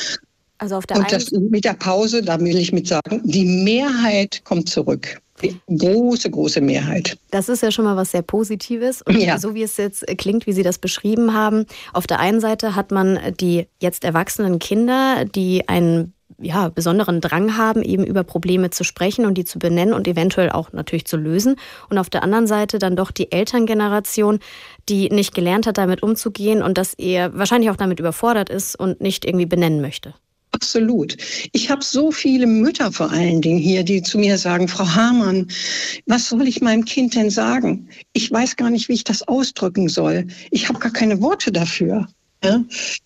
Also auf der und das mit der Pause, da will ich mit sagen, die Mehrheit kommt zurück. Die große, große Mehrheit. Das ist ja schon mal was sehr Positives. Und ja. so wie es jetzt klingt, wie Sie das beschrieben haben, auf der einen Seite hat man die jetzt erwachsenen Kinder, die einen ja, besonderen Drang haben, eben über Probleme zu sprechen und die zu benennen und eventuell auch natürlich zu lösen. Und auf der anderen Seite dann doch die Elterngeneration, die nicht gelernt hat, damit umzugehen und das eher wahrscheinlich auch damit überfordert ist und nicht irgendwie benennen möchte. Absolut. Ich habe so viele Mütter vor allen Dingen hier, die zu mir sagen, Frau Hamann, was soll ich meinem Kind denn sagen? Ich weiß gar nicht, wie ich das ausdrücken soll. Ich habe gar keine Worte dafür. Ja?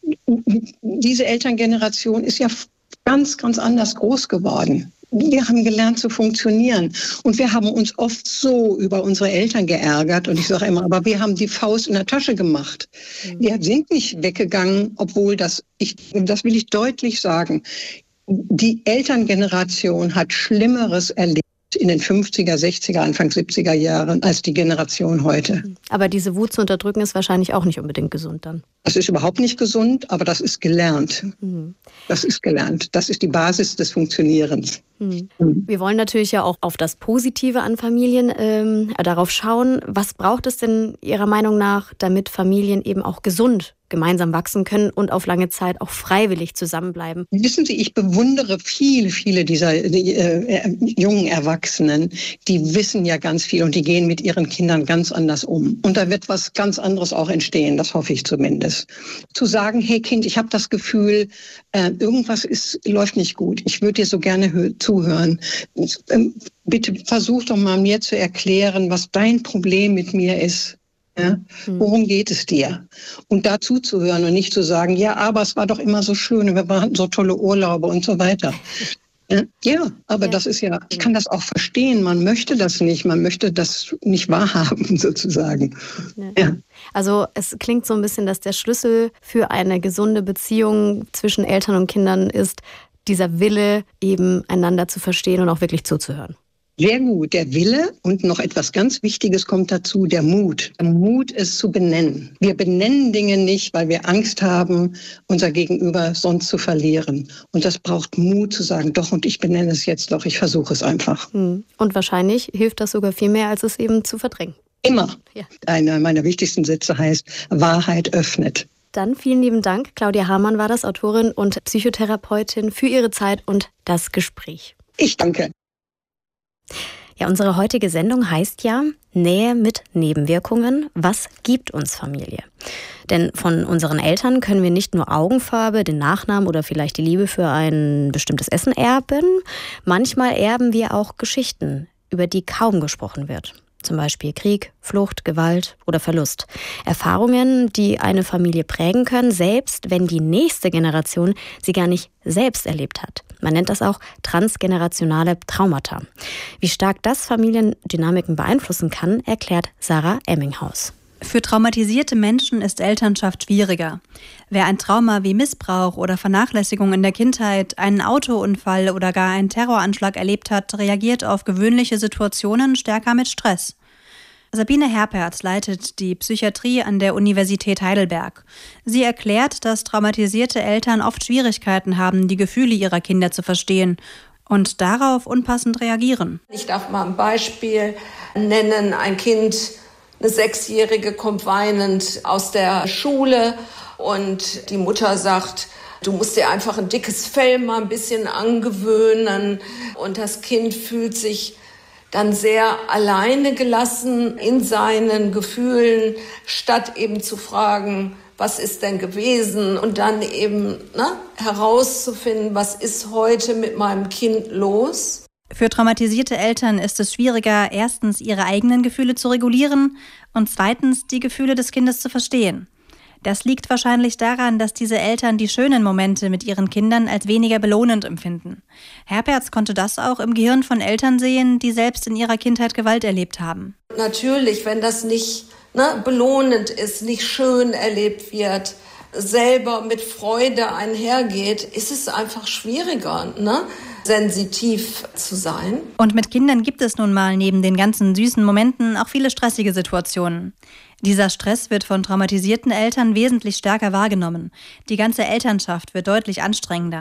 Diese Elterngeneration ist ja ganz, ganz anders groß geworden. Wir haben gelernt zu funktionieren und wir haben uns oft so über unsere Eltern geärgert und ich sage immer, aber wir haben die Faust in der Tasche gemacht. Mhm. Wir sind nicht weggegangen, obwohl das, ich, das will ich deutlich sagen, die Elterngeneration hat Schlimmeres erlebt in den fünfziger, sechziger, Anfang siebziger Jahren als die Generation heute. Aber diese Wut zu unterdrücken ist wahrscheinlich auch nicht unbedingt gesund dann. Das ist überhaupt nicht gesund, aber das ist gelernt. Mhm. Das ist gelernt. Das ist die Basis des Funktionierens. Mhm. Mhm. Wir wollen natürlich ja auch auf das Positive an Familien ähm, darauf schauen. Was braucht es denn Ihrer Meinung nach, damit Familien eben auch gesund gemeinsam wachsen können und auf lange Zeit auch freiwillig zusammenbleiben? Wissen Sie, ich bewundere viele, viele dieser die, äh, jungen Erwachsenen, die wissen ja ganz viel und die gehen mit ihren Kindern ganz anders um. Und da wird was ganz anderes auch entstehen, das hoffe ich zumindest. Zu sagen, hey Kind, ich habe das Gefühl, äh, irgendwas ist, läuft nicht gut. Ich würde dir so gerne hö- zuhören. Ähm, bitte versuch doch mal mir zu erklären, was dein Problem mit mir ist. Ja, worum geht es dir? Und dazu zu hören und nicht zu sagen, ja, aber es war doch immer so schön und wir hatten so tolle Urlaube und so weiter. Ja, ja aber ja. das ist ja, ich kann das auch verstehen, man möchte das nicht, man möchte das nicht wahrhaben sozusagen. Ja. Ja. Also es klingt so ein bisschen, dass der Schlüssel für eine gesunde Beziehung zwischen Eltern und Kindern ist, dieser Wille, eben einander zu verstehen und auch wirklich zuzuhören. Sehr gut, der Wille und noch etwas ganz Wichtiges kommt dazu, der Mut. Der Mut, es zu benennen. Wir benennen Dinge nicht, weil wir Angst haben, unser Gegenüber sonst zu verlieren. Und das braucht Mut zu sagen, doch, und ich benenne es jetzt doch, ich versuche es einfach. Und wahrscheinlich hilft das sogar viel mehr, als es eben zu verdrängen. Immer. Ja. Einer meiner wichtigsten Sätze heißt, Wahrheit öffnet. Dann vielen lieben Dank. Claudia Hamann war das, Autorin und Psychotherapeutin, für Ihre Zeit und das Gespräch. Ich danke. Ja, unsere heutige Sendung heißt ja Nähe mit Nebenwirkungen. Was gibt uns Familie? Denn von unseren Eltern können wir nicht nur Augenfarbe, den Nachnamen oder vielleicht die Liebe für ein bestimmtes Essen erben. Manchmal erben wir auch Geschichten, über die kaum gesprochen wird. Zum Beispiel Krieg, Flucht, Gewalt oder Verlust. Erfahrungen, die eine Familie prägen können, selbst wenn die nächste Generation sie gar nicht selbst erlebt hat. Man nennt das auch transgenerationale Traumata. Wie stark das Familiendynamiken beeinflussen kann, erklärt Sarah Emminghaus. Für traumatisierte Menschen ist Elternschaft schwieriger. Wer ein Trauma wie Missbrauch oder Vernachlässigung in der Kindheit, einen Autounfall oder gar einen Terroranschlag erlebt hat, reagiert auf gewöhnliche Situationen stärker mit Stress. Sabine Herperz leitet die Psychiatrie an der Universität Heidelberg. Sie erklärt, dass traumatisierte Eltern oft Schwierigkeiten haben, die Gefühle ihrer Kinder zu verstehen und darauf unpassend reagieren. Ich darf mal ein Beispiel nennen. Ein Kind, eine Sechsjährige, kommt weinend aus der Schule und die Mutter sagt, du musst dir einfach ein dickes Fell mal ein bisschen angewöhnen. Und das Kind fühlt sich dann sehr alleine gelassen in seinen Gefühlen, statt eben zu fragen, was ist denn gewesen? Und dann eben ne, herauszufinden, was ist heute mit meinem Kind los? Für traumatisierte Eltern ist es schwieriger, erstens ihre eigenen Gefühle zu regulieren und zweitens die Gefühle des Kindes zu verstehen. Das liegt wahrscheinlich daran, dass diese Eltern die schönen Momente mit ihren Kindern als weniger belohnend empfinden. Herperz konnte das auch im Gehirn von Eltern sehen, die selbst in ihrer Kindheit Gewalt erlebt haben. Natürlich, wenn das nicht ne, belohnend ist, nicht schön erlebt wird, selber mit Freude einhergeht, ist es einfach schwieriger, ne, sensitiv zu sein. Und mit Kindern gibt es nun mal neben den ganzen süßen Momenten auch viele stressige Situationen. Dieser Stress wird von traumatisierten Eltern wesentlich stärker wahrgenommen. Die ganze Elternschaft wird deutlich anstrengender.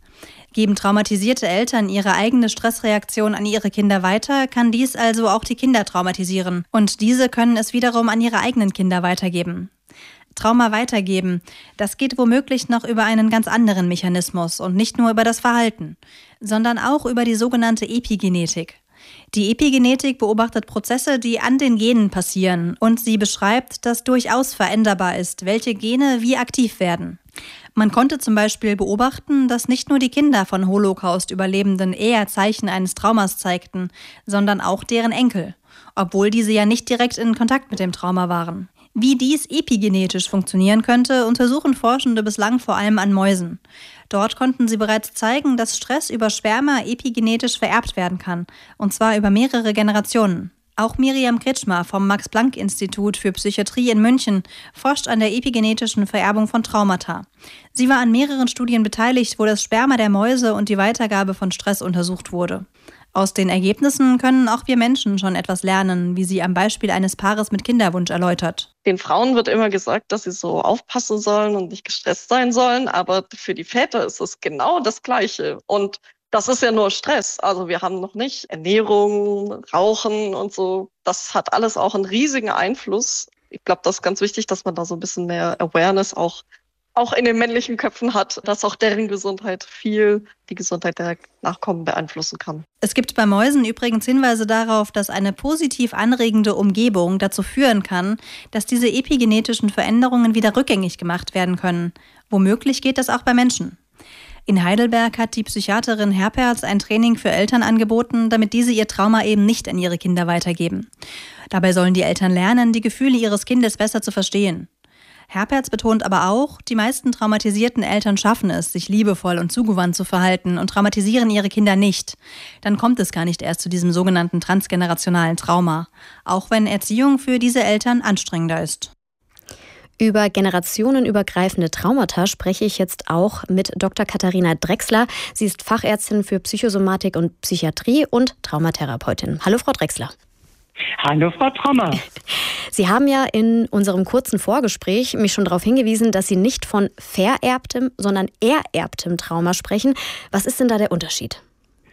Geben traumatisierte Eltern ihre eigene Stressreaktion an ihre Kinder weiter, kann dies also auch die Kinder traumatisieren. Und diese können es wiederum an ihre eigenen Kinder weitergeben. Trauma weitergeben, das geht womöglich noch über einen ganz anderen Mechanismus und nicht nur über das Verhalten, sondern auch über die sogenannte Epigenetik. Die Epigenetik beobachtet Prozesse, die an den Genen passieren und sie beschreibt, dass durchaus veränderbar ist, welche Gene wie aktiv werden. Man konnte zum Beispiel beobachten, dass nicht nur die Kinder von Holocaust-Überlebenden eher Zeichen eines Traumas zeigten, sondern auch deren Enkel, obwohl diese ja nicht direkt in Kontakt mit dem Trauma waren. Wie dies epigenetisch funktionieren könnte, untersuchen Forschende bislang vor allem an Mäusen. Dort konnten sie bereits zeigen, dass Stress über Sperma epigenetisch vererbt werden kann, und zwar über mehrere Generationen. Auch Miriam Kretschmer vom Max-Planck-Institut für Psychiatrie in München forscht an der epigenetischen Vererbung von Traumata. Sie war an mehreren Studien beteiligt, wo das Sperma der Mäuse und die Weitergabe von Stress untersucht wurde. Aus den Ergebnissen können auch wir Menschen schon etwas lernen, wie sie am Beispiel eines Paares mit Kinderwunsch erläutert. Den Frauen wird immer gesagt, dass sie so aufpassen sollen und nicht gestresst sein sollen, aber für die Väter ist es genau das Gleiche. Und das ist ja nur Stress. Also wir haben noch nicht Ernährung, Rauchen und so. Das hat alles auch einen riesigen Einfluss. Ich glaube, das ist ganz wichtig, dass man da so ein bisschen mehr Awareness auch auch in den männlichen Köpfen hat, dass auch deren Gesundheit viel die Gesundheit der Nachkommen beeinflussen kann. Es gibt bei Mäusen übrigens Hinweise darauf, dass eine positiv anregende Umgebung dazu führen kann, dass diese epigenetischen Veränderungen wieder rückgängig gemacht werden können. Womöglich geht das auch bei Menschen. In Heidelberg hat die Psychiaterin Herperz ein Training für Eltern angeboten, damit diese ihr Trauma eben nicht an ihre Kinder weitergeben. Dabei sollen die Eltern lernen, die Gefühle ihres Kindes besser zu verstehen. Herperz betont aber auch, die meisten traumatisierten Eltern schaffen es, sich liebevoll und zugewandt zu verhalten und traumatisieren ihre Kinder nicht. Dann kommt es gar nicht erst zu diesem sogenannten transgenerationalen Trauma, auch wenn Erziehung für diese Eltern anstrengender ist. Über generationenübergreifende Traumata spreche ich jetzt auch mit Doktor Katharina Drechsler. Sie ist Fachärztin für Psychosomatik und Psychiatrie und Traumatherapeutin. Hallo, Frau Drechsler. Hallo, Frau Trommer. Sie haben ja in unserem kurzen Vorgespräch mich schon darauf hingewiesen, dass Sie nicht von vererbtem, sondern ererbtem Trauma sprechen. Was ist denn da der Unterschied?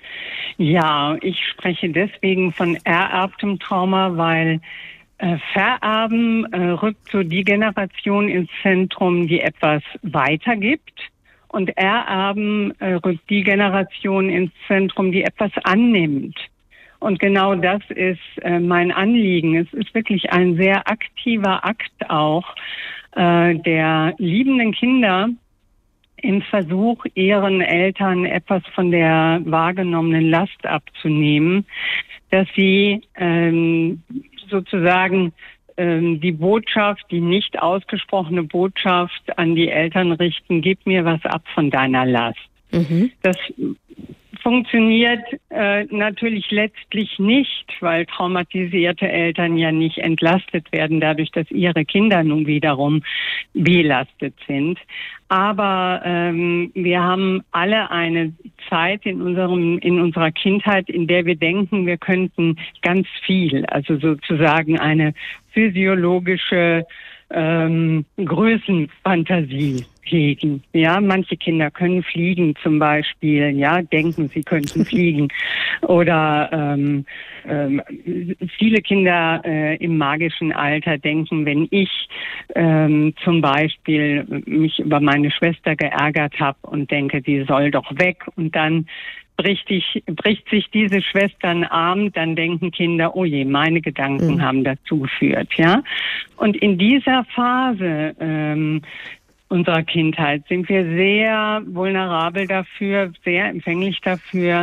Ja, ich spreche deswegen von ererbtem Trauma, weil äh, Vererben äh, rückt so die Generation ins Zentrum, die etwas weitergibt. Und Ererben äh, rückt die Generation ins Zentrum, die etwas annimmt. Und genau das ist äh, mein Anliegen. Es ist wirklich ein sehr aktiver Akt auch äh, der liebenden Kinder im Versuch, ihren Eltern etwas von der wahrgenommenen Last abzunehmen, dass sie ähm, sozusagen ähm, die Botschaft, die nicht ausgesprochene Botschaft an die Eltern richten, gib mir was ab von deiner Last. Mhm. Das funktioniert äh, natürlich letztlich nicht, weil traumatisierte Eltern ja nicht entlastet werden, dadurch, dass ihre Kinder nun wiederum belastet sind. Aber ähm, wir haben alle eine Zeit in unserem in unserer Kindheit, in der wir denken, wir könnten ganz viel, also sozusagen eine physiologische ähm, Größenfantasie hegen. Ja, manche Kinder können fliegen zum Beispiel, ja, denken, sie könnten fliegen. Oder ähm, ähm, viele Kinder äh, im magischen Alter denken, wenn ich ähm, zum Beispiel mich über meine Schwester geärgert habe und denke, die soll doch weg, und dann bricht, ich, bricht sich diese Schwester einen Arm, dann denken Kinder, oh je, meine Gedanken mhm. haben dazu geführt. Ja? Und in dieser Phase ähm, unserer Kindheit sind wir sehr vulnerabel dafür, sehr empfänglich dafür,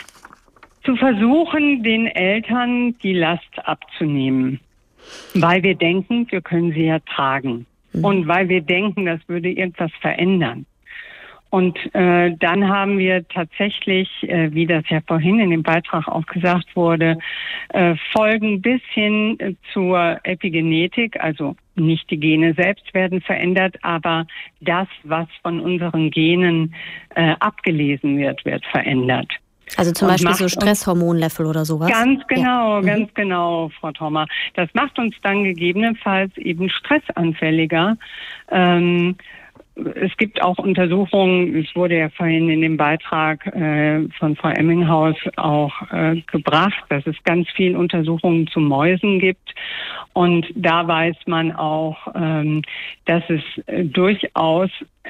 zu versuchen, den Eltern die Last abzunehmen. Weil wir denken, wir können sie ja tragen. Mhm. Und weil wir denken, das würde irgendwas verändern. Und äh, dann haben wir tatsächlich, äh, wie das ja vorhin in dem Beitrag auch gesagt wurde, äh, Folgen bis hin äh, zur Epigenetik, also nicht die Gene selbst werden verändert, aber das, was von unseren Genen äh, abgelesen wird, wird verändert. Also zum und Beispiel so Stresshormonlevel oder sowas? Ganz genau, ja. ganz mhm. genau, Frau Thoma. Das macht uns dann gegebenenfalls eben stressanfälliger. Ähm, Es gibt auch Untersuchungen, es wurde ja vorhin in dem Beitrag äh, von Frau Emminghaus auch äh, gebracht, dass es ganz viele Untersuchungen zu Mäusen gibt. Und da weiß man auch, ähm, dass es äh, durchaus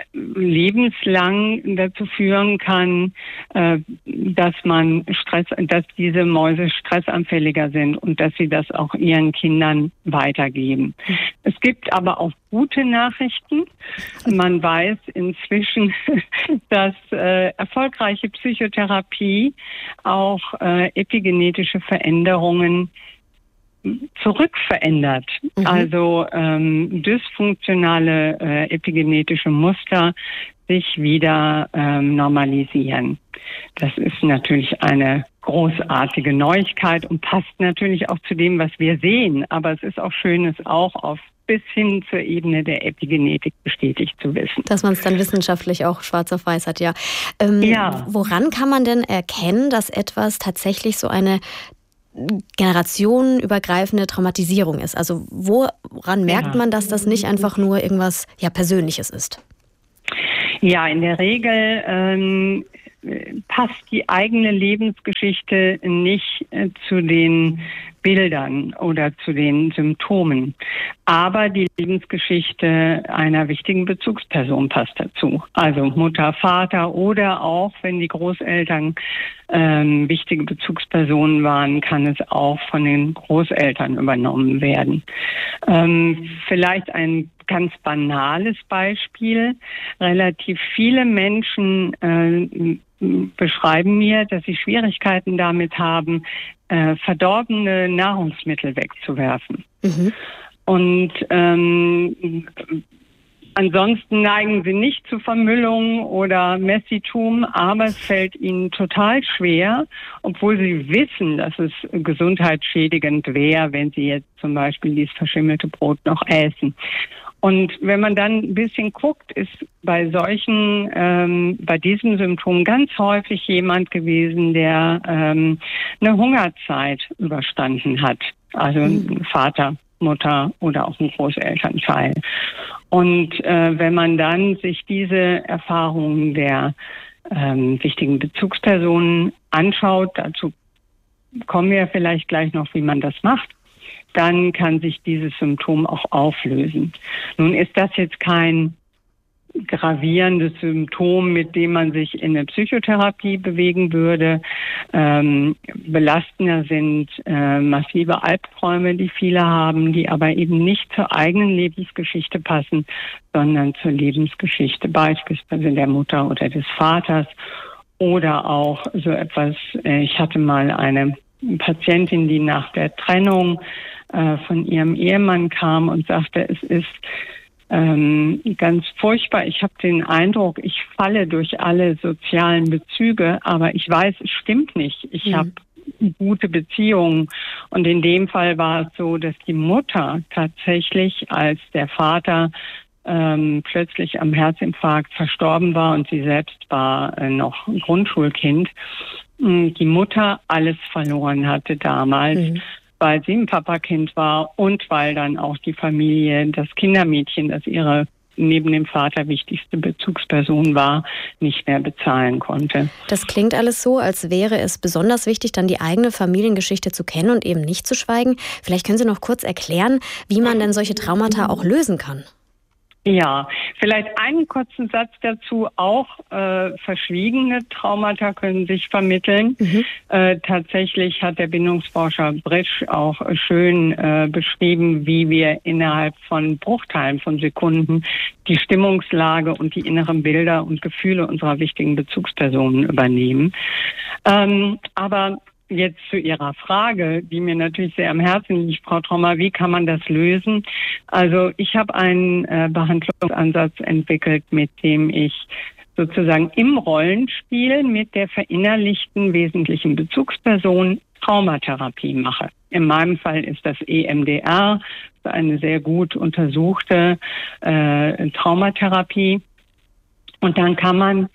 lebenslang dazu führen kann, äh, dass man Stress, dass diese Mäuse stressanfälliger sind und dass sie das auch ihren Kindern weitergeben. Es gibt aber auch gute Nachrichten. Man weiß inzwischen, dass äh, erfolgreiche Psychotherapie auch äh, epigenetische Veränderungen zurückverändert. Mhm. Also ähm, dysfunktionale äh, epigenetische Muster sich wieder ähm, normalisieren. Das ist natürlich eine großartige Neuigkeit und passt natürlich auch zu dem, was wir sehen. Aber es ist auch schön, es auch auf bis hin zur Ebene der Epigenetik bestätigt zu wissen. Dass man es dann wissenschaftlich auch schwarz auf weiß hat, ja. Ähm, ja. Woran kann man denn erkennen, dass etwas tatsächlich so eine generationenübergreifende Traumatisierung ist? Also woran merkt ja. man, dass das nicht einfach nur irgendwas ja, Persönliches ist? Ja, in der Regel ähm, passt die eigene Lebensgeschichte nicht äh, zu den Bildern oder zu den Symptomen. Aber die Lebensgeschichte einer wichtigen Bezugsperson passt dazu. Also Mutter, Vater oder auch, wenn die Großeltern ähm, wichtige Bezugspersonen waren, kann es auch von den Großeltern übernommen werden. Ähm, vielleicht ein ganz banales Beispiel. Relativ viele Menschen äh, beschreiben mir, dass sie Schwierigkeiten damit haben, äh, verdorbene Nahrungsmittel wegzuwerfen. Mhm. Und ähm, ansonsten neigen sie nicht zu Vermüllung oder Messitum, aber es fällt ihnen total schwer, obwohl sie wissen, dass es gesundheitsschädigend wäre, wenn sie jetzt zum Beispiel dieses verschimmelte Brot noch essen. Und wenn man dann ein bisschen guckt, ist bei solchen, ähm, bei diesem Symptom ganz häufig jemand gewesen, der ähm, eine Hungerzeit überstanden hat. Also ein Vater, Mutter oder auch ein Großelternteil. Und äh, wenn man dann sich diese Erfahrungen der ähm, wichtigen Bezugspersonen anschaut, dazu kommen wir vielleicht gleich noch, wie man das macht, dann kann sich dieses Symptom auch auflösen. Nun ist das jetzt kein gravierendes Symptom, mit dem man sich in eine Psychotherapie bewegen würde. Ähm, belastender sind äh, massive Albträume, die viele haben, die aber eben nicht zur eigenen Lebensgeschichte passen, sondern zur Lebensgeschichte beispielsweise der Mutter oder des Vaters. Oder auch so etwas, äh, ich hatte mal eine Patientin, die nach der Trennung äh, von ihrem Ehemann kam und sagte, es ist ähm, ganz furchtbar. Ich habe den Eindruck, ich falle durch alle sozialen Bezüge, aber ich weiß, es stimmt nicht. Ich mhm. habe gute Beziehungen. Und in dem Fall war es so, dass die Mutter tatsächlich, als der Vater ähm, plötzlich am Herzinfarkt verstorben war und sie selbst war äh, noch ein Grundschulkind, die Mutter alles verloren hatte damals, mhm. weil sie ein Papakind war und weil dann auch die Familie, das Kindermädchen, das ihre neben dem Vater wichtigste Bezugsperson war, nicht mehr bezahlen konnte. Das klingt alles so, als wäre es besonders wichtig, dann die eigene Familiengeschichte zu kennen und eben nicht zu schweigen. Vielleicht können Sie noch kurz erklären, wie man denn solche Traumata auch lösen kann. Ja, vielleicht einen kurzen Satz dazu. Auch äh, verschwiegene Traumata können sich vermitteln. Mhm. Äh, tatsächlich hat der Bindungsforscher Brisch auch schön äh, beschrieben, wie wir innerhalb von Bruchteilen von Sekunden die Stimmungslage und die inneren Bilder und Gefühle unserer wichtigen Bezugspersonen übernehmen. Ähm, aber jetzt zu Ihrer Frage, die mir natürlich sehr am Herzen liegt, Frau Trommer, wie kann man das lösen? Also ich habe einen äh, Behandlungsansatz entwickelt, mit dem ich sozusagen im Rollenspiel mit der verinnerlichten wesentlichen Bezugsperson Traumatherapie mache. In meinem Fall ist das E M D R, eine sehr gut untersuchte äh, Traumatherapie. Und dann kann man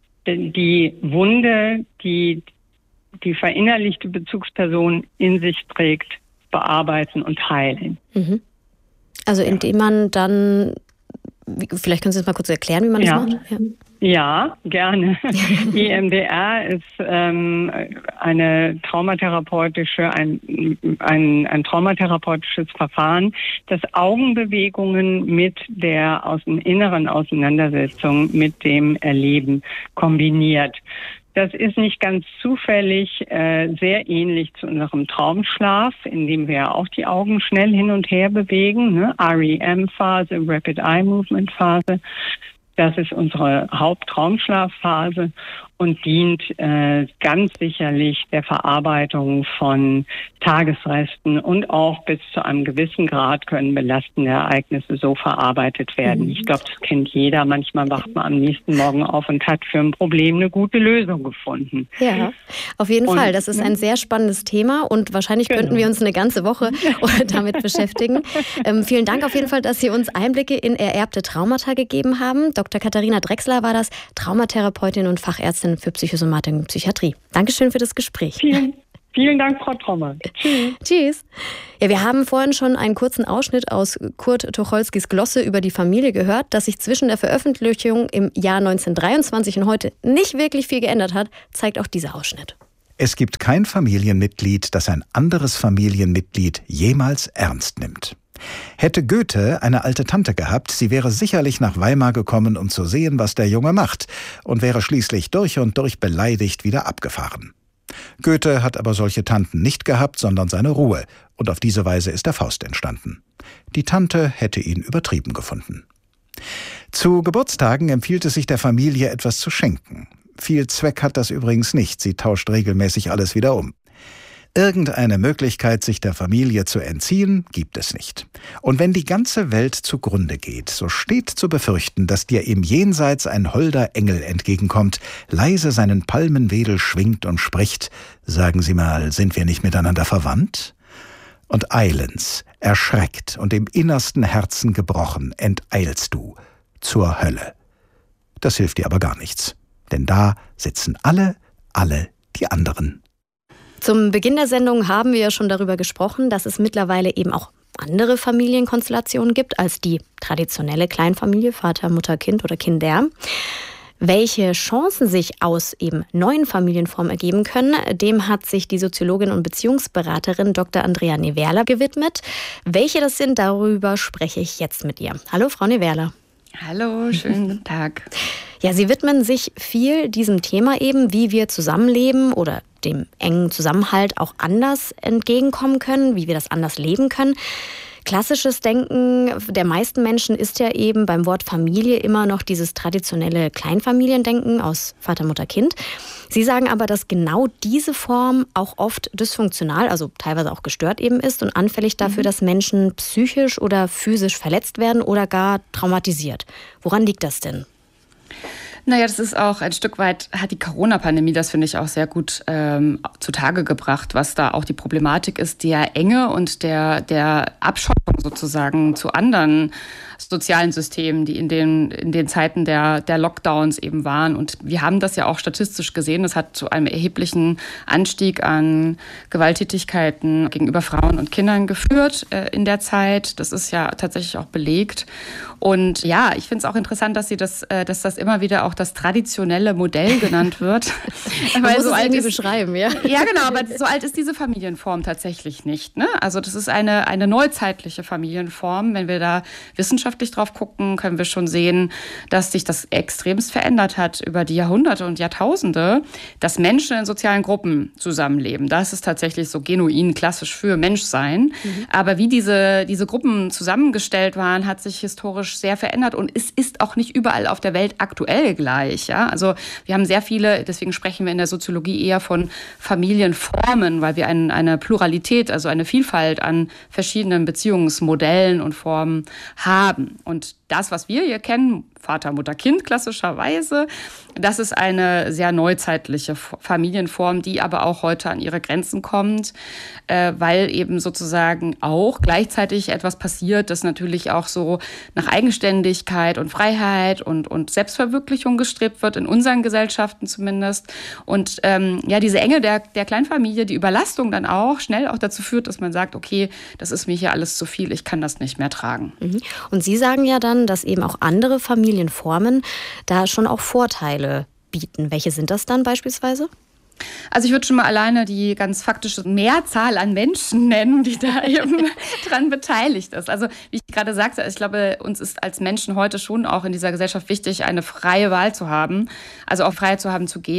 die Wunde, die die verinnerlichte Bezugsperson in sich trägt, bearbeiten und heilen. Mhm. Also indem man dann, vielleicht können Sie das mal kurz erklären, wie man ja. das macht? Ja, ja gerne. E M D R ist ähm, eine traumatherapeutische, ein, ein, ein traumatherapeutisches Verfahren, das Augenbewegungen mit der außen, inneren Auseinandersetzung mit dem Erleben kombiniert. Das ist nicht ganz zufällig äh, sehr ähnlich zu unserem Traumschlaf, in dem wir auch die Augen schnell hin und her bewegen, ne? R E M-Phase, Rapid Eye Movement Phase. Das ist unsere Hauptraumschlafphase und dient äh, ganz sicherlich der Verarbeitung von Tagesresten und auch bis zu einem gewissen Grad können belastende Ereignisse so verarbeitet werden. Mhm. Ich glaube, das kennt jeder. Manchmal wacht man am nächsten Morgen auf und hat für ein Problem eine gute Lösung gefunden. Ja, auf jeden und, Fall. Das ist ein sehr spannendes Thema und wahrscheinlich genau. könnten wir uns eine ganze Woche damit beschäftigen. Ähm, vielen Dank auf jeden Fall, dass Sie uns Einblicke in ererbte Traumata gegeben haben. Doktor Katharina Drechsler war das, Traumatherapeutin und Fachärztin für Psychosomatik und Psychiatrie. Dankeschön für das Gespräch. Vielen, vielen Dank, Frau Trommer. Tschüss. Tschüss. Ja, wir haben vorhin schon einen kurzen Ausschnitt aus Kurt Tucholskys Glosse über die Familie gehört, dass sich zwischen der Veröffentlichung im Jahr neunzehnhundertdreiundzwanzig und heute nicht wirklich viel geändert hat, zeigt auch dieser Ausschnitt. Es gibt kein Familienmitglied, das ein anderes Familienmitglied jemals ernst nimmt. Hätte Goethe eine alte Tante gehabt, sie wäre sicherlich nach Weimar gekommen, um zu sehen, was der Junge macht, und wäre schließlich durch und durch beleidigt wieder abgefahren. Goethe hat aber solche Tanten nicht gehabt, sondern seine Ruhe, und auf diese Weise ist der Faust entstanden. Die Tante hätte ihn übertrieben gefunden. Zu Geburtstagen empfiehlt es sich der Familie, etwas zu schenken. Viel Zweck hat das übrigens nicht, sie tauscht regelmäßig alles wieder um. Irgendeine Möglichkeit, sich der Familie zu entziehen, gibt es nicht. Und wenn die ganze Welt zugrunde geht, so steht zu befürchten, dass dir im Jenseits ein holder Engel entgegenkommt, leise seinen Palmenwedel schwingt und spricht: Sagen Sie mal, sind wir nicht miteinander verwandt? Und eilends, erschreckt und im innersten Herzen gebrochen, enteilst du zur Hölle. Das hilft dir aber gar nichts, denn da sitzen alle, alle die anderen. Zum Beginn der Sendung haben wir ja schon darüber gesprochen, dass es mittlerweile eben auch andere Familienkonstellationen gibt als die traditionelle Kleinfamilie, Vater, Mutter, Kind oder Kinder. Welche Chancen sich aus eben neuen Familienformen ergeben können, dem hat sich die Soziologin und Beziehungsberaterin Doktor Andrea Newerla gewidmet. Welche das sind, darüber spreche ich jetzt mit ihr. Hallo, Frau Newerla. Hallo, schönen guten Tag. Ja, Sie widmen sich viel diesem Thema eben, wie wir zusammenleben oder dem engen Zusammenhalt auch anders entgegenkommen können, wie wir das anders leben können. Klassisches Denken der meisten Menschen ist ja eben beim Wort Familie immer noch dieses traditionelle Kleinfamiliendenken aus Vater, Mutter, Kind. Sie sagen aber, dass genau diese Form auch oft dysfunktional, also teilweise auch gestört eben ist und anfällig dafür, mhm. dass Menschen psychisch oder physisch verletzt werden oder gar traumatisiert. Woran liegt das denn? Naja, das ist auch ein Stück weit, hat die Corona-Pandemie das, finde ich, auch sehr gut ähm, zutage gebracht, was da auch die Problematik ist, der Enge und der, der Abschottung sozusagen zu anderen sozialen Systemen, die in den, in den Zeiten der, der Lockdowns eben waren. Und wir haben das ja auch statistisch gesehen. Das hat zu einem erheblichen Anstieg an Gewalttätigkeiten gegenüber Frauen und Kindern geführt äh, in der Zeit. Das ist ja tatsächlich auch belegt. Und ja, ich finde es auch interessant, dass sie das, äh, dass das immer wieder auch das traditionelle Modell genannt wird. Man muss so es irgendwie ist, beschreiben, ja. Ja, genau, aber so alt ist diese Familienform tatsächlich nicht. Ne? Also das ist eine, eine neuzeitliche Familienform. Wenn wir da wissenschaftlich drauf gucken, können wir schon sehen, dass sich das extremst verändert hat über die Jahrhunderte und Jahrtausende, dass Menschen in sozialen Gruppen zusammenleben. Das ist tatsächlich so genuin klassisch für Menschsein. Mhm. Aber wie diese, diese Gruppen zusammengestellt waren, hat sich historisch sehr verändert und es ist auch nicht überall auf der Welt aktuell gleich. Ja? Also wir haben sehr viele, deswegen sprechen wir in der Soziologie eher von Familienformen, weil wir ein, eine Pluralität, also eine Vielfalt an verschiedenen Beziehungsmodellen und Formen haben. Und das, was wir hier kennen, Vater, Mutter, Kind klassischerweise, das ist eine sehr neuzeitliche Familienform, die aber auch heute an ihre Grenzen kommt, äh, weil eben sozusagen auch gleichzeitig etwas passiert, das natürlich auch so nach Eigenständigkeit und Freiheit und, und Selbstverwirklichung gestrebt wird, in unseren Gesellschaften zumindest. Und ähm, ja, diese Enge der, der Kleinfamilie, die Überlastung dann auch schnell auch dazu führt, dass man sagt, okay, das ist mir hier alles zu viel, ich kann das nicht mehr tragen. Mhm. Und Sie sagen ja dann, dass eben auch andere Familienformen da schon auch Vorteile bieten. Welche sind das dann beispielsweise? Also ich würde schon mal alleine die ganz faktische Mehrzahl an Menschen nennen, die da eben dran beteiligt ist. Also wie ich gerade sagte, ich glaube, uns ist als Menschen heute schon auch in dieser Gesellschaft wichtig, eine freie Wahl zu haben, also auch frei zu haben zu gehen.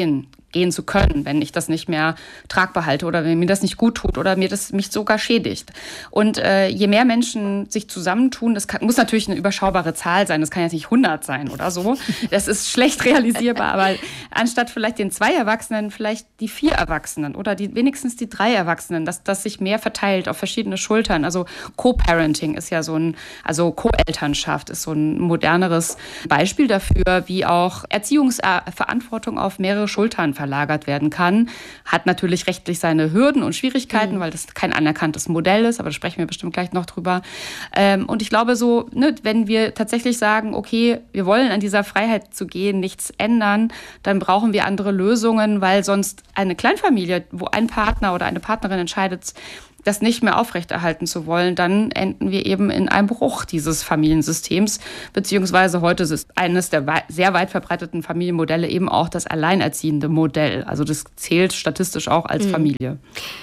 gehen zu können, wenn ich das nicht mehr tragbar halte oder wenn mir das nicht gut tut oder mir das mich sogar schädigt. Und äh, je mehr Menschen sich zusammentun, das kann, muss natürlich eine überschaubare Zahl sein, das kann jetzt nicht hundert sein oder so, das ist schlecht realisierbar, aber anstatt vielleicht den zwei Erwachsenen, vielleicht die vier Erwachsenen oder die, wenigstens die drei Erwachsenen, dass das sich mehr verteilt auf verschiedene Schultern. Also Co-Parenting ist ja so ein, also Co-Elternschaft ist so ein moderneres Beispiel dafür, wie auch Erziehungsverantwortung auf mehrere Schultern verlagert werden kann. Hat natürlich rechtlich seine Hürden und Schwierigkeiten, mhm. weil das kein anerkanntes Modell ist, aber da sprechen wir bestimmt gleich noch drüber. Ähm, und ich glaube so, ne, wenn wir tatsächlich sagen, okay, wir wollen an dieser Freiheit zu gehen, nichts ändern, dann brauchen wir andere Lösungen, weil sonst eine Kleinfamilie, wo ein Partner oder eine Partnerin entscheidet, das nicht mehr aufrechterhalten zu wollen, dann enden wir eben in einem Bruch dieses Familiensystems, beziehungsweise heute ist eines der wei- sehr weit verbreiteten Familienmodelle eben auch das alleinerziehende Modell. Also das zählt statistisch auch als mhm. Familie.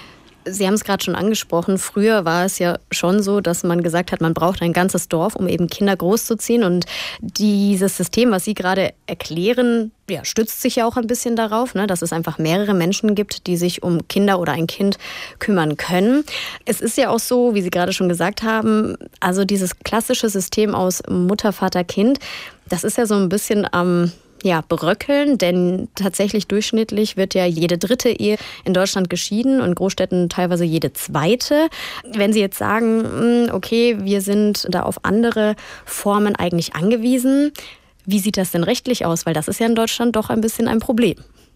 Sie haben es gerade schon angesprochen, früher war es ja schon so, dass man gesagt hat, man braucht ein ganzes Dorf, um eben Kinder großzuziehen. Und dieses System, was Sie gerade erklären, ja, stützt sich ja auch ein bisschen darauf, ne, dass es einfach mehrere Menschen gibt, die sich um Kinder oder ein Kind kümmern können. Es ist ja auch so, wie Sie gerade schon gesagt haben, also dieses klassische System aus Mutter, Vater, Kind, das ist ja so ein bisschen am... Ähm, Ja, beröckeln, denn tatsächlich durchschnittlich wird ja jede dritte Ehe in Deutschland geschieden und in Großstädten teilweise jede zweite. Wenn Sie jetzt sagen, okay, wir sind da auf andere Formen eigentlich angewiesen, wie sieht das denn rechtlich aus? Weil das ist ja in Deutschland doch ein bisschen ein Problem.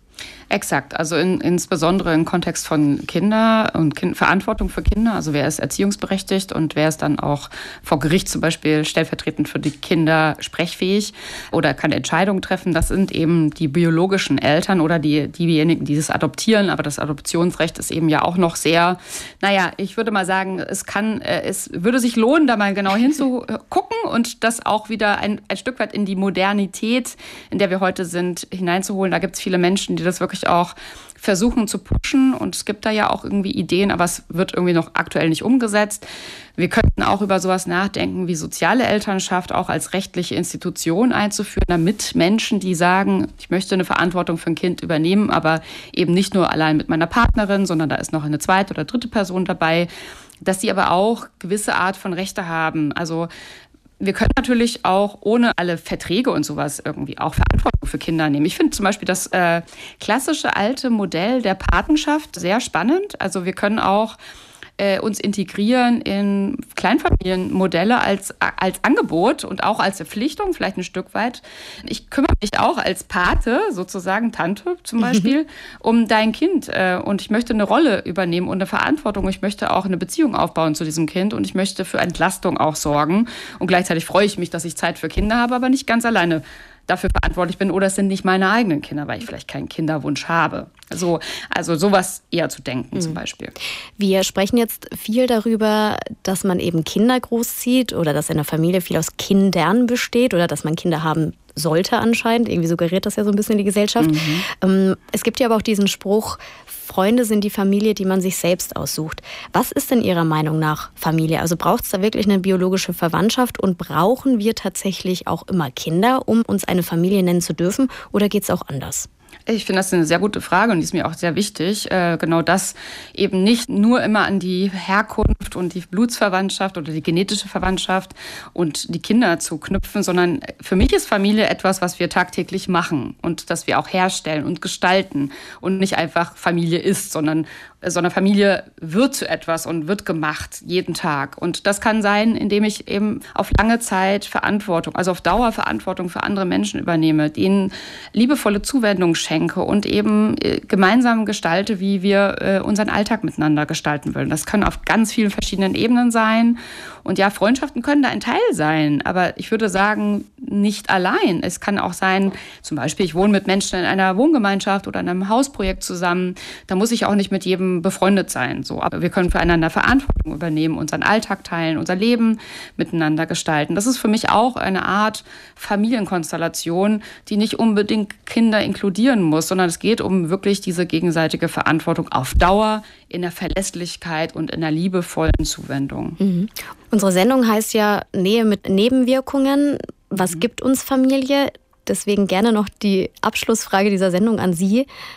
Exakt, also in, insbesondere im Kontext von Kinder und kind, Verantwortung für Kinder, also wer ist erziehungsberechtigt und wer ist dann auch vor Gericht zum Beispiel stellvertretend für die Kinder sprechfähig oder kann Entscheidungen treffen, das sind eben die biologischen Eltern oder die, diejenigen, die das adoptieren, aber das Adoptionsrecht ist eben ja auch noch sehr, naja, ich würde mal sagen, es kann, es würde sich lohnen, da mal genau hinzugucken und das auch wieder ein, ein Stück weit in die Modernität, in der wir heute sind, hineinzuholen. Da gibt es viele Menschen, die das wirklich auch versuchen zu pushen und es gibt da ja auch irgendwie Ideen, aber es wird irgendwie noch aktuell nicht umgesetzt. Wir könnten auch über sowas nachdenken, wie soziale Elternschaft auch als rechtliche Institution einzuführen, damit Menschen, die sagen, ich möchte eine Verantwortung für ein Kind übernehmen, aber eben nicht nur allein mit meiner Partnerin, sondern da ist noch eine zweite oder dritte Person dabei, dass sie aber auch gewisse Art von Rechte haben. Also wir können natürlich auch ohne alle Verträge und sowas irgendwie auch Verantwortung für Kinder nehmen. Ich finde zum Beispiel das äh, klassische alte Modell der Patenschaft sehr spannend. Also wir können auch äh, uns integrieren in Kleinfamilienmodelle als, als Angebot und auch als Verpflichtung, vielleicht ein Stück weit. Ich kümmere mich auch als Pate, sozusagen Tante zum Beispiel, mhm. um dein Kind. Äh, und ich möchte eine Rolle übernehmen und eine Verantwortung. Ich möchte auch eine Beziehung aufbauen zu diesem Kind und ich möchte für Entlastung auch sorgen. Und gleichzeitig freue ich mich, dass ich Zeit für Kinder habe, aber nicht ganz alleine dafür verantwortlich bin oder es sind nicht meine eigenen Kinder, weil ich vielleicht keinen Kinderwunsch habe. Also, also sowas eher zu denken mhm. zum Beispiel. Wir sprechen jetzt viel darüber, dass man eben Kinder großzieht oder dass in der Familie viel aus Kindern besteht oder dass man Kinder haben sollte anscheinend. Irgendwie suggeriert das ja so ein bisschen die Gesellschaft. Mhm. Es gibt ja aber auch diesen Spruch, Freunde sind die Familie, die man sich selbst aussucht. Was ist denn Ihrer Meinung nach Familie? Also braucht es da wirklich eine biologische Verwandtschaft und brauchen wir tatsächlich auch immer Kinder, um uns eine Familie nennen zu dürfen? Oder geht es auch anders? Ich finde das eine sehr gute Frage und die ist mir auch sehr wichtig. Äh, genau das eben nicht nur immer an die Herkunft und die Blutsverwandtschaft oder die genetische Verwandtschaft und die Kinder zu knüpfen, sondern für mich ist Familie etwas, was wir tagtäglich machen und das wir auch herstellen und gestalten und nicht einfach Familie ist, sondern sondern Familie wird zu etwas und wird gemacht jeden Tag. Und das kann sein, indem ich eben auf lange Zeit Verantwortung, also auf Dauer Verantwortung für andere Menschen übernehme, denen liebevolle Zuwendung schenke und eben gemeinsam gestalte, wie wir unseren Alltag miteinander gestalten wollen. Das können auf ganz vielen verschiedenen Ebenen sein. Und ja, Freundschaften können da ein Teil sein, aber ich würde sagen, nicht allein. Es kann auch sein, zum Beispiel, ich wohne mit Menschen in einer Wohngemeinschaft oder in einem Hausprojekt zusammen. Da muss ich auch nicht mit jedem befreundet sein. So. Aber wir können füreinander Verantwortung übernehmen, unseren Alltag teilen, unser Leben miteinander gestalten. Das ist für mich auch eine Art Familienkonstellation, die nicht unbedingt Kinder inkludieren muss, sondern es geht um wirklich diese gegenseitige Verantwortung auf Dauer, in der Verlässlichkeit und in der liebevollen Zuwendung. Mhm. Unsere Sendung heißt ja Nähe mit Nebenwirkungen. Was mhm. gibt uns Familie? Deswegen gerne noch die Abschlussfrage dieser Sendung an Sie.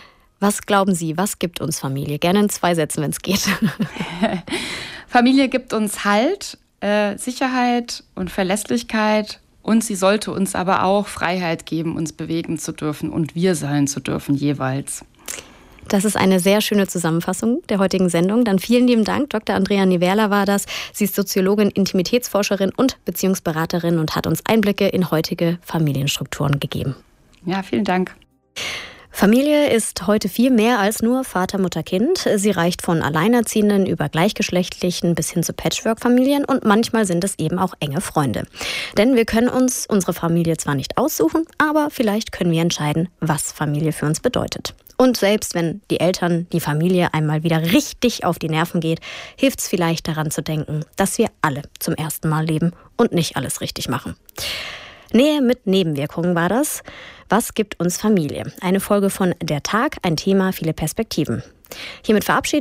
Was glauben Sie, was gibt uns Familie? Gerne in zwei Sätzen, wenn es geht. Familie gibt uns Halt, äh, Sicherheit und Verlässlichkeit. Und sie sollte uns aber auch Freiheit geben, uns bewegen zu dürfen und wir sein zu dürfen jeweils. Das ist eine sehr schöne Zusammenfassung der heutigen Sendung. Dann vielen lieben Dank. Doktor Andrea Niverla war das. Sie ist Soziologin, Intimitätsforscherin und Beziehungsberaterin und hat uns Einblicke in heutige Familienstrukturen gegeben. Ja, vielen Dank. Familie ist heute viel mehr als nur Vater, Mutter, Kind. Sie reicht von Alleinerziehenden über Gleichgeschlechtlichen bis hin zu Patchwork-Familien und manchmal sind es eben auch enge Freunde. Denn wir können uns unsere Familie zwar nicht aussuchen, aber vielleicht können wir entscheiden, was Familie für uns bedeutet. Und selbst wenn die Eltern, die Familie einmal wieder richtig auf die Nerven geht, hilft es vielleicht daran zu denken, dass wir alle zum ersten Mal leben und nicht alles richtig machen. Nähe mit Nebenwirkungen war das. Was gibt uns Familie? Eine Folge von Der Tag, ein Thema, viele Perspektiven. Hiermit verabschiede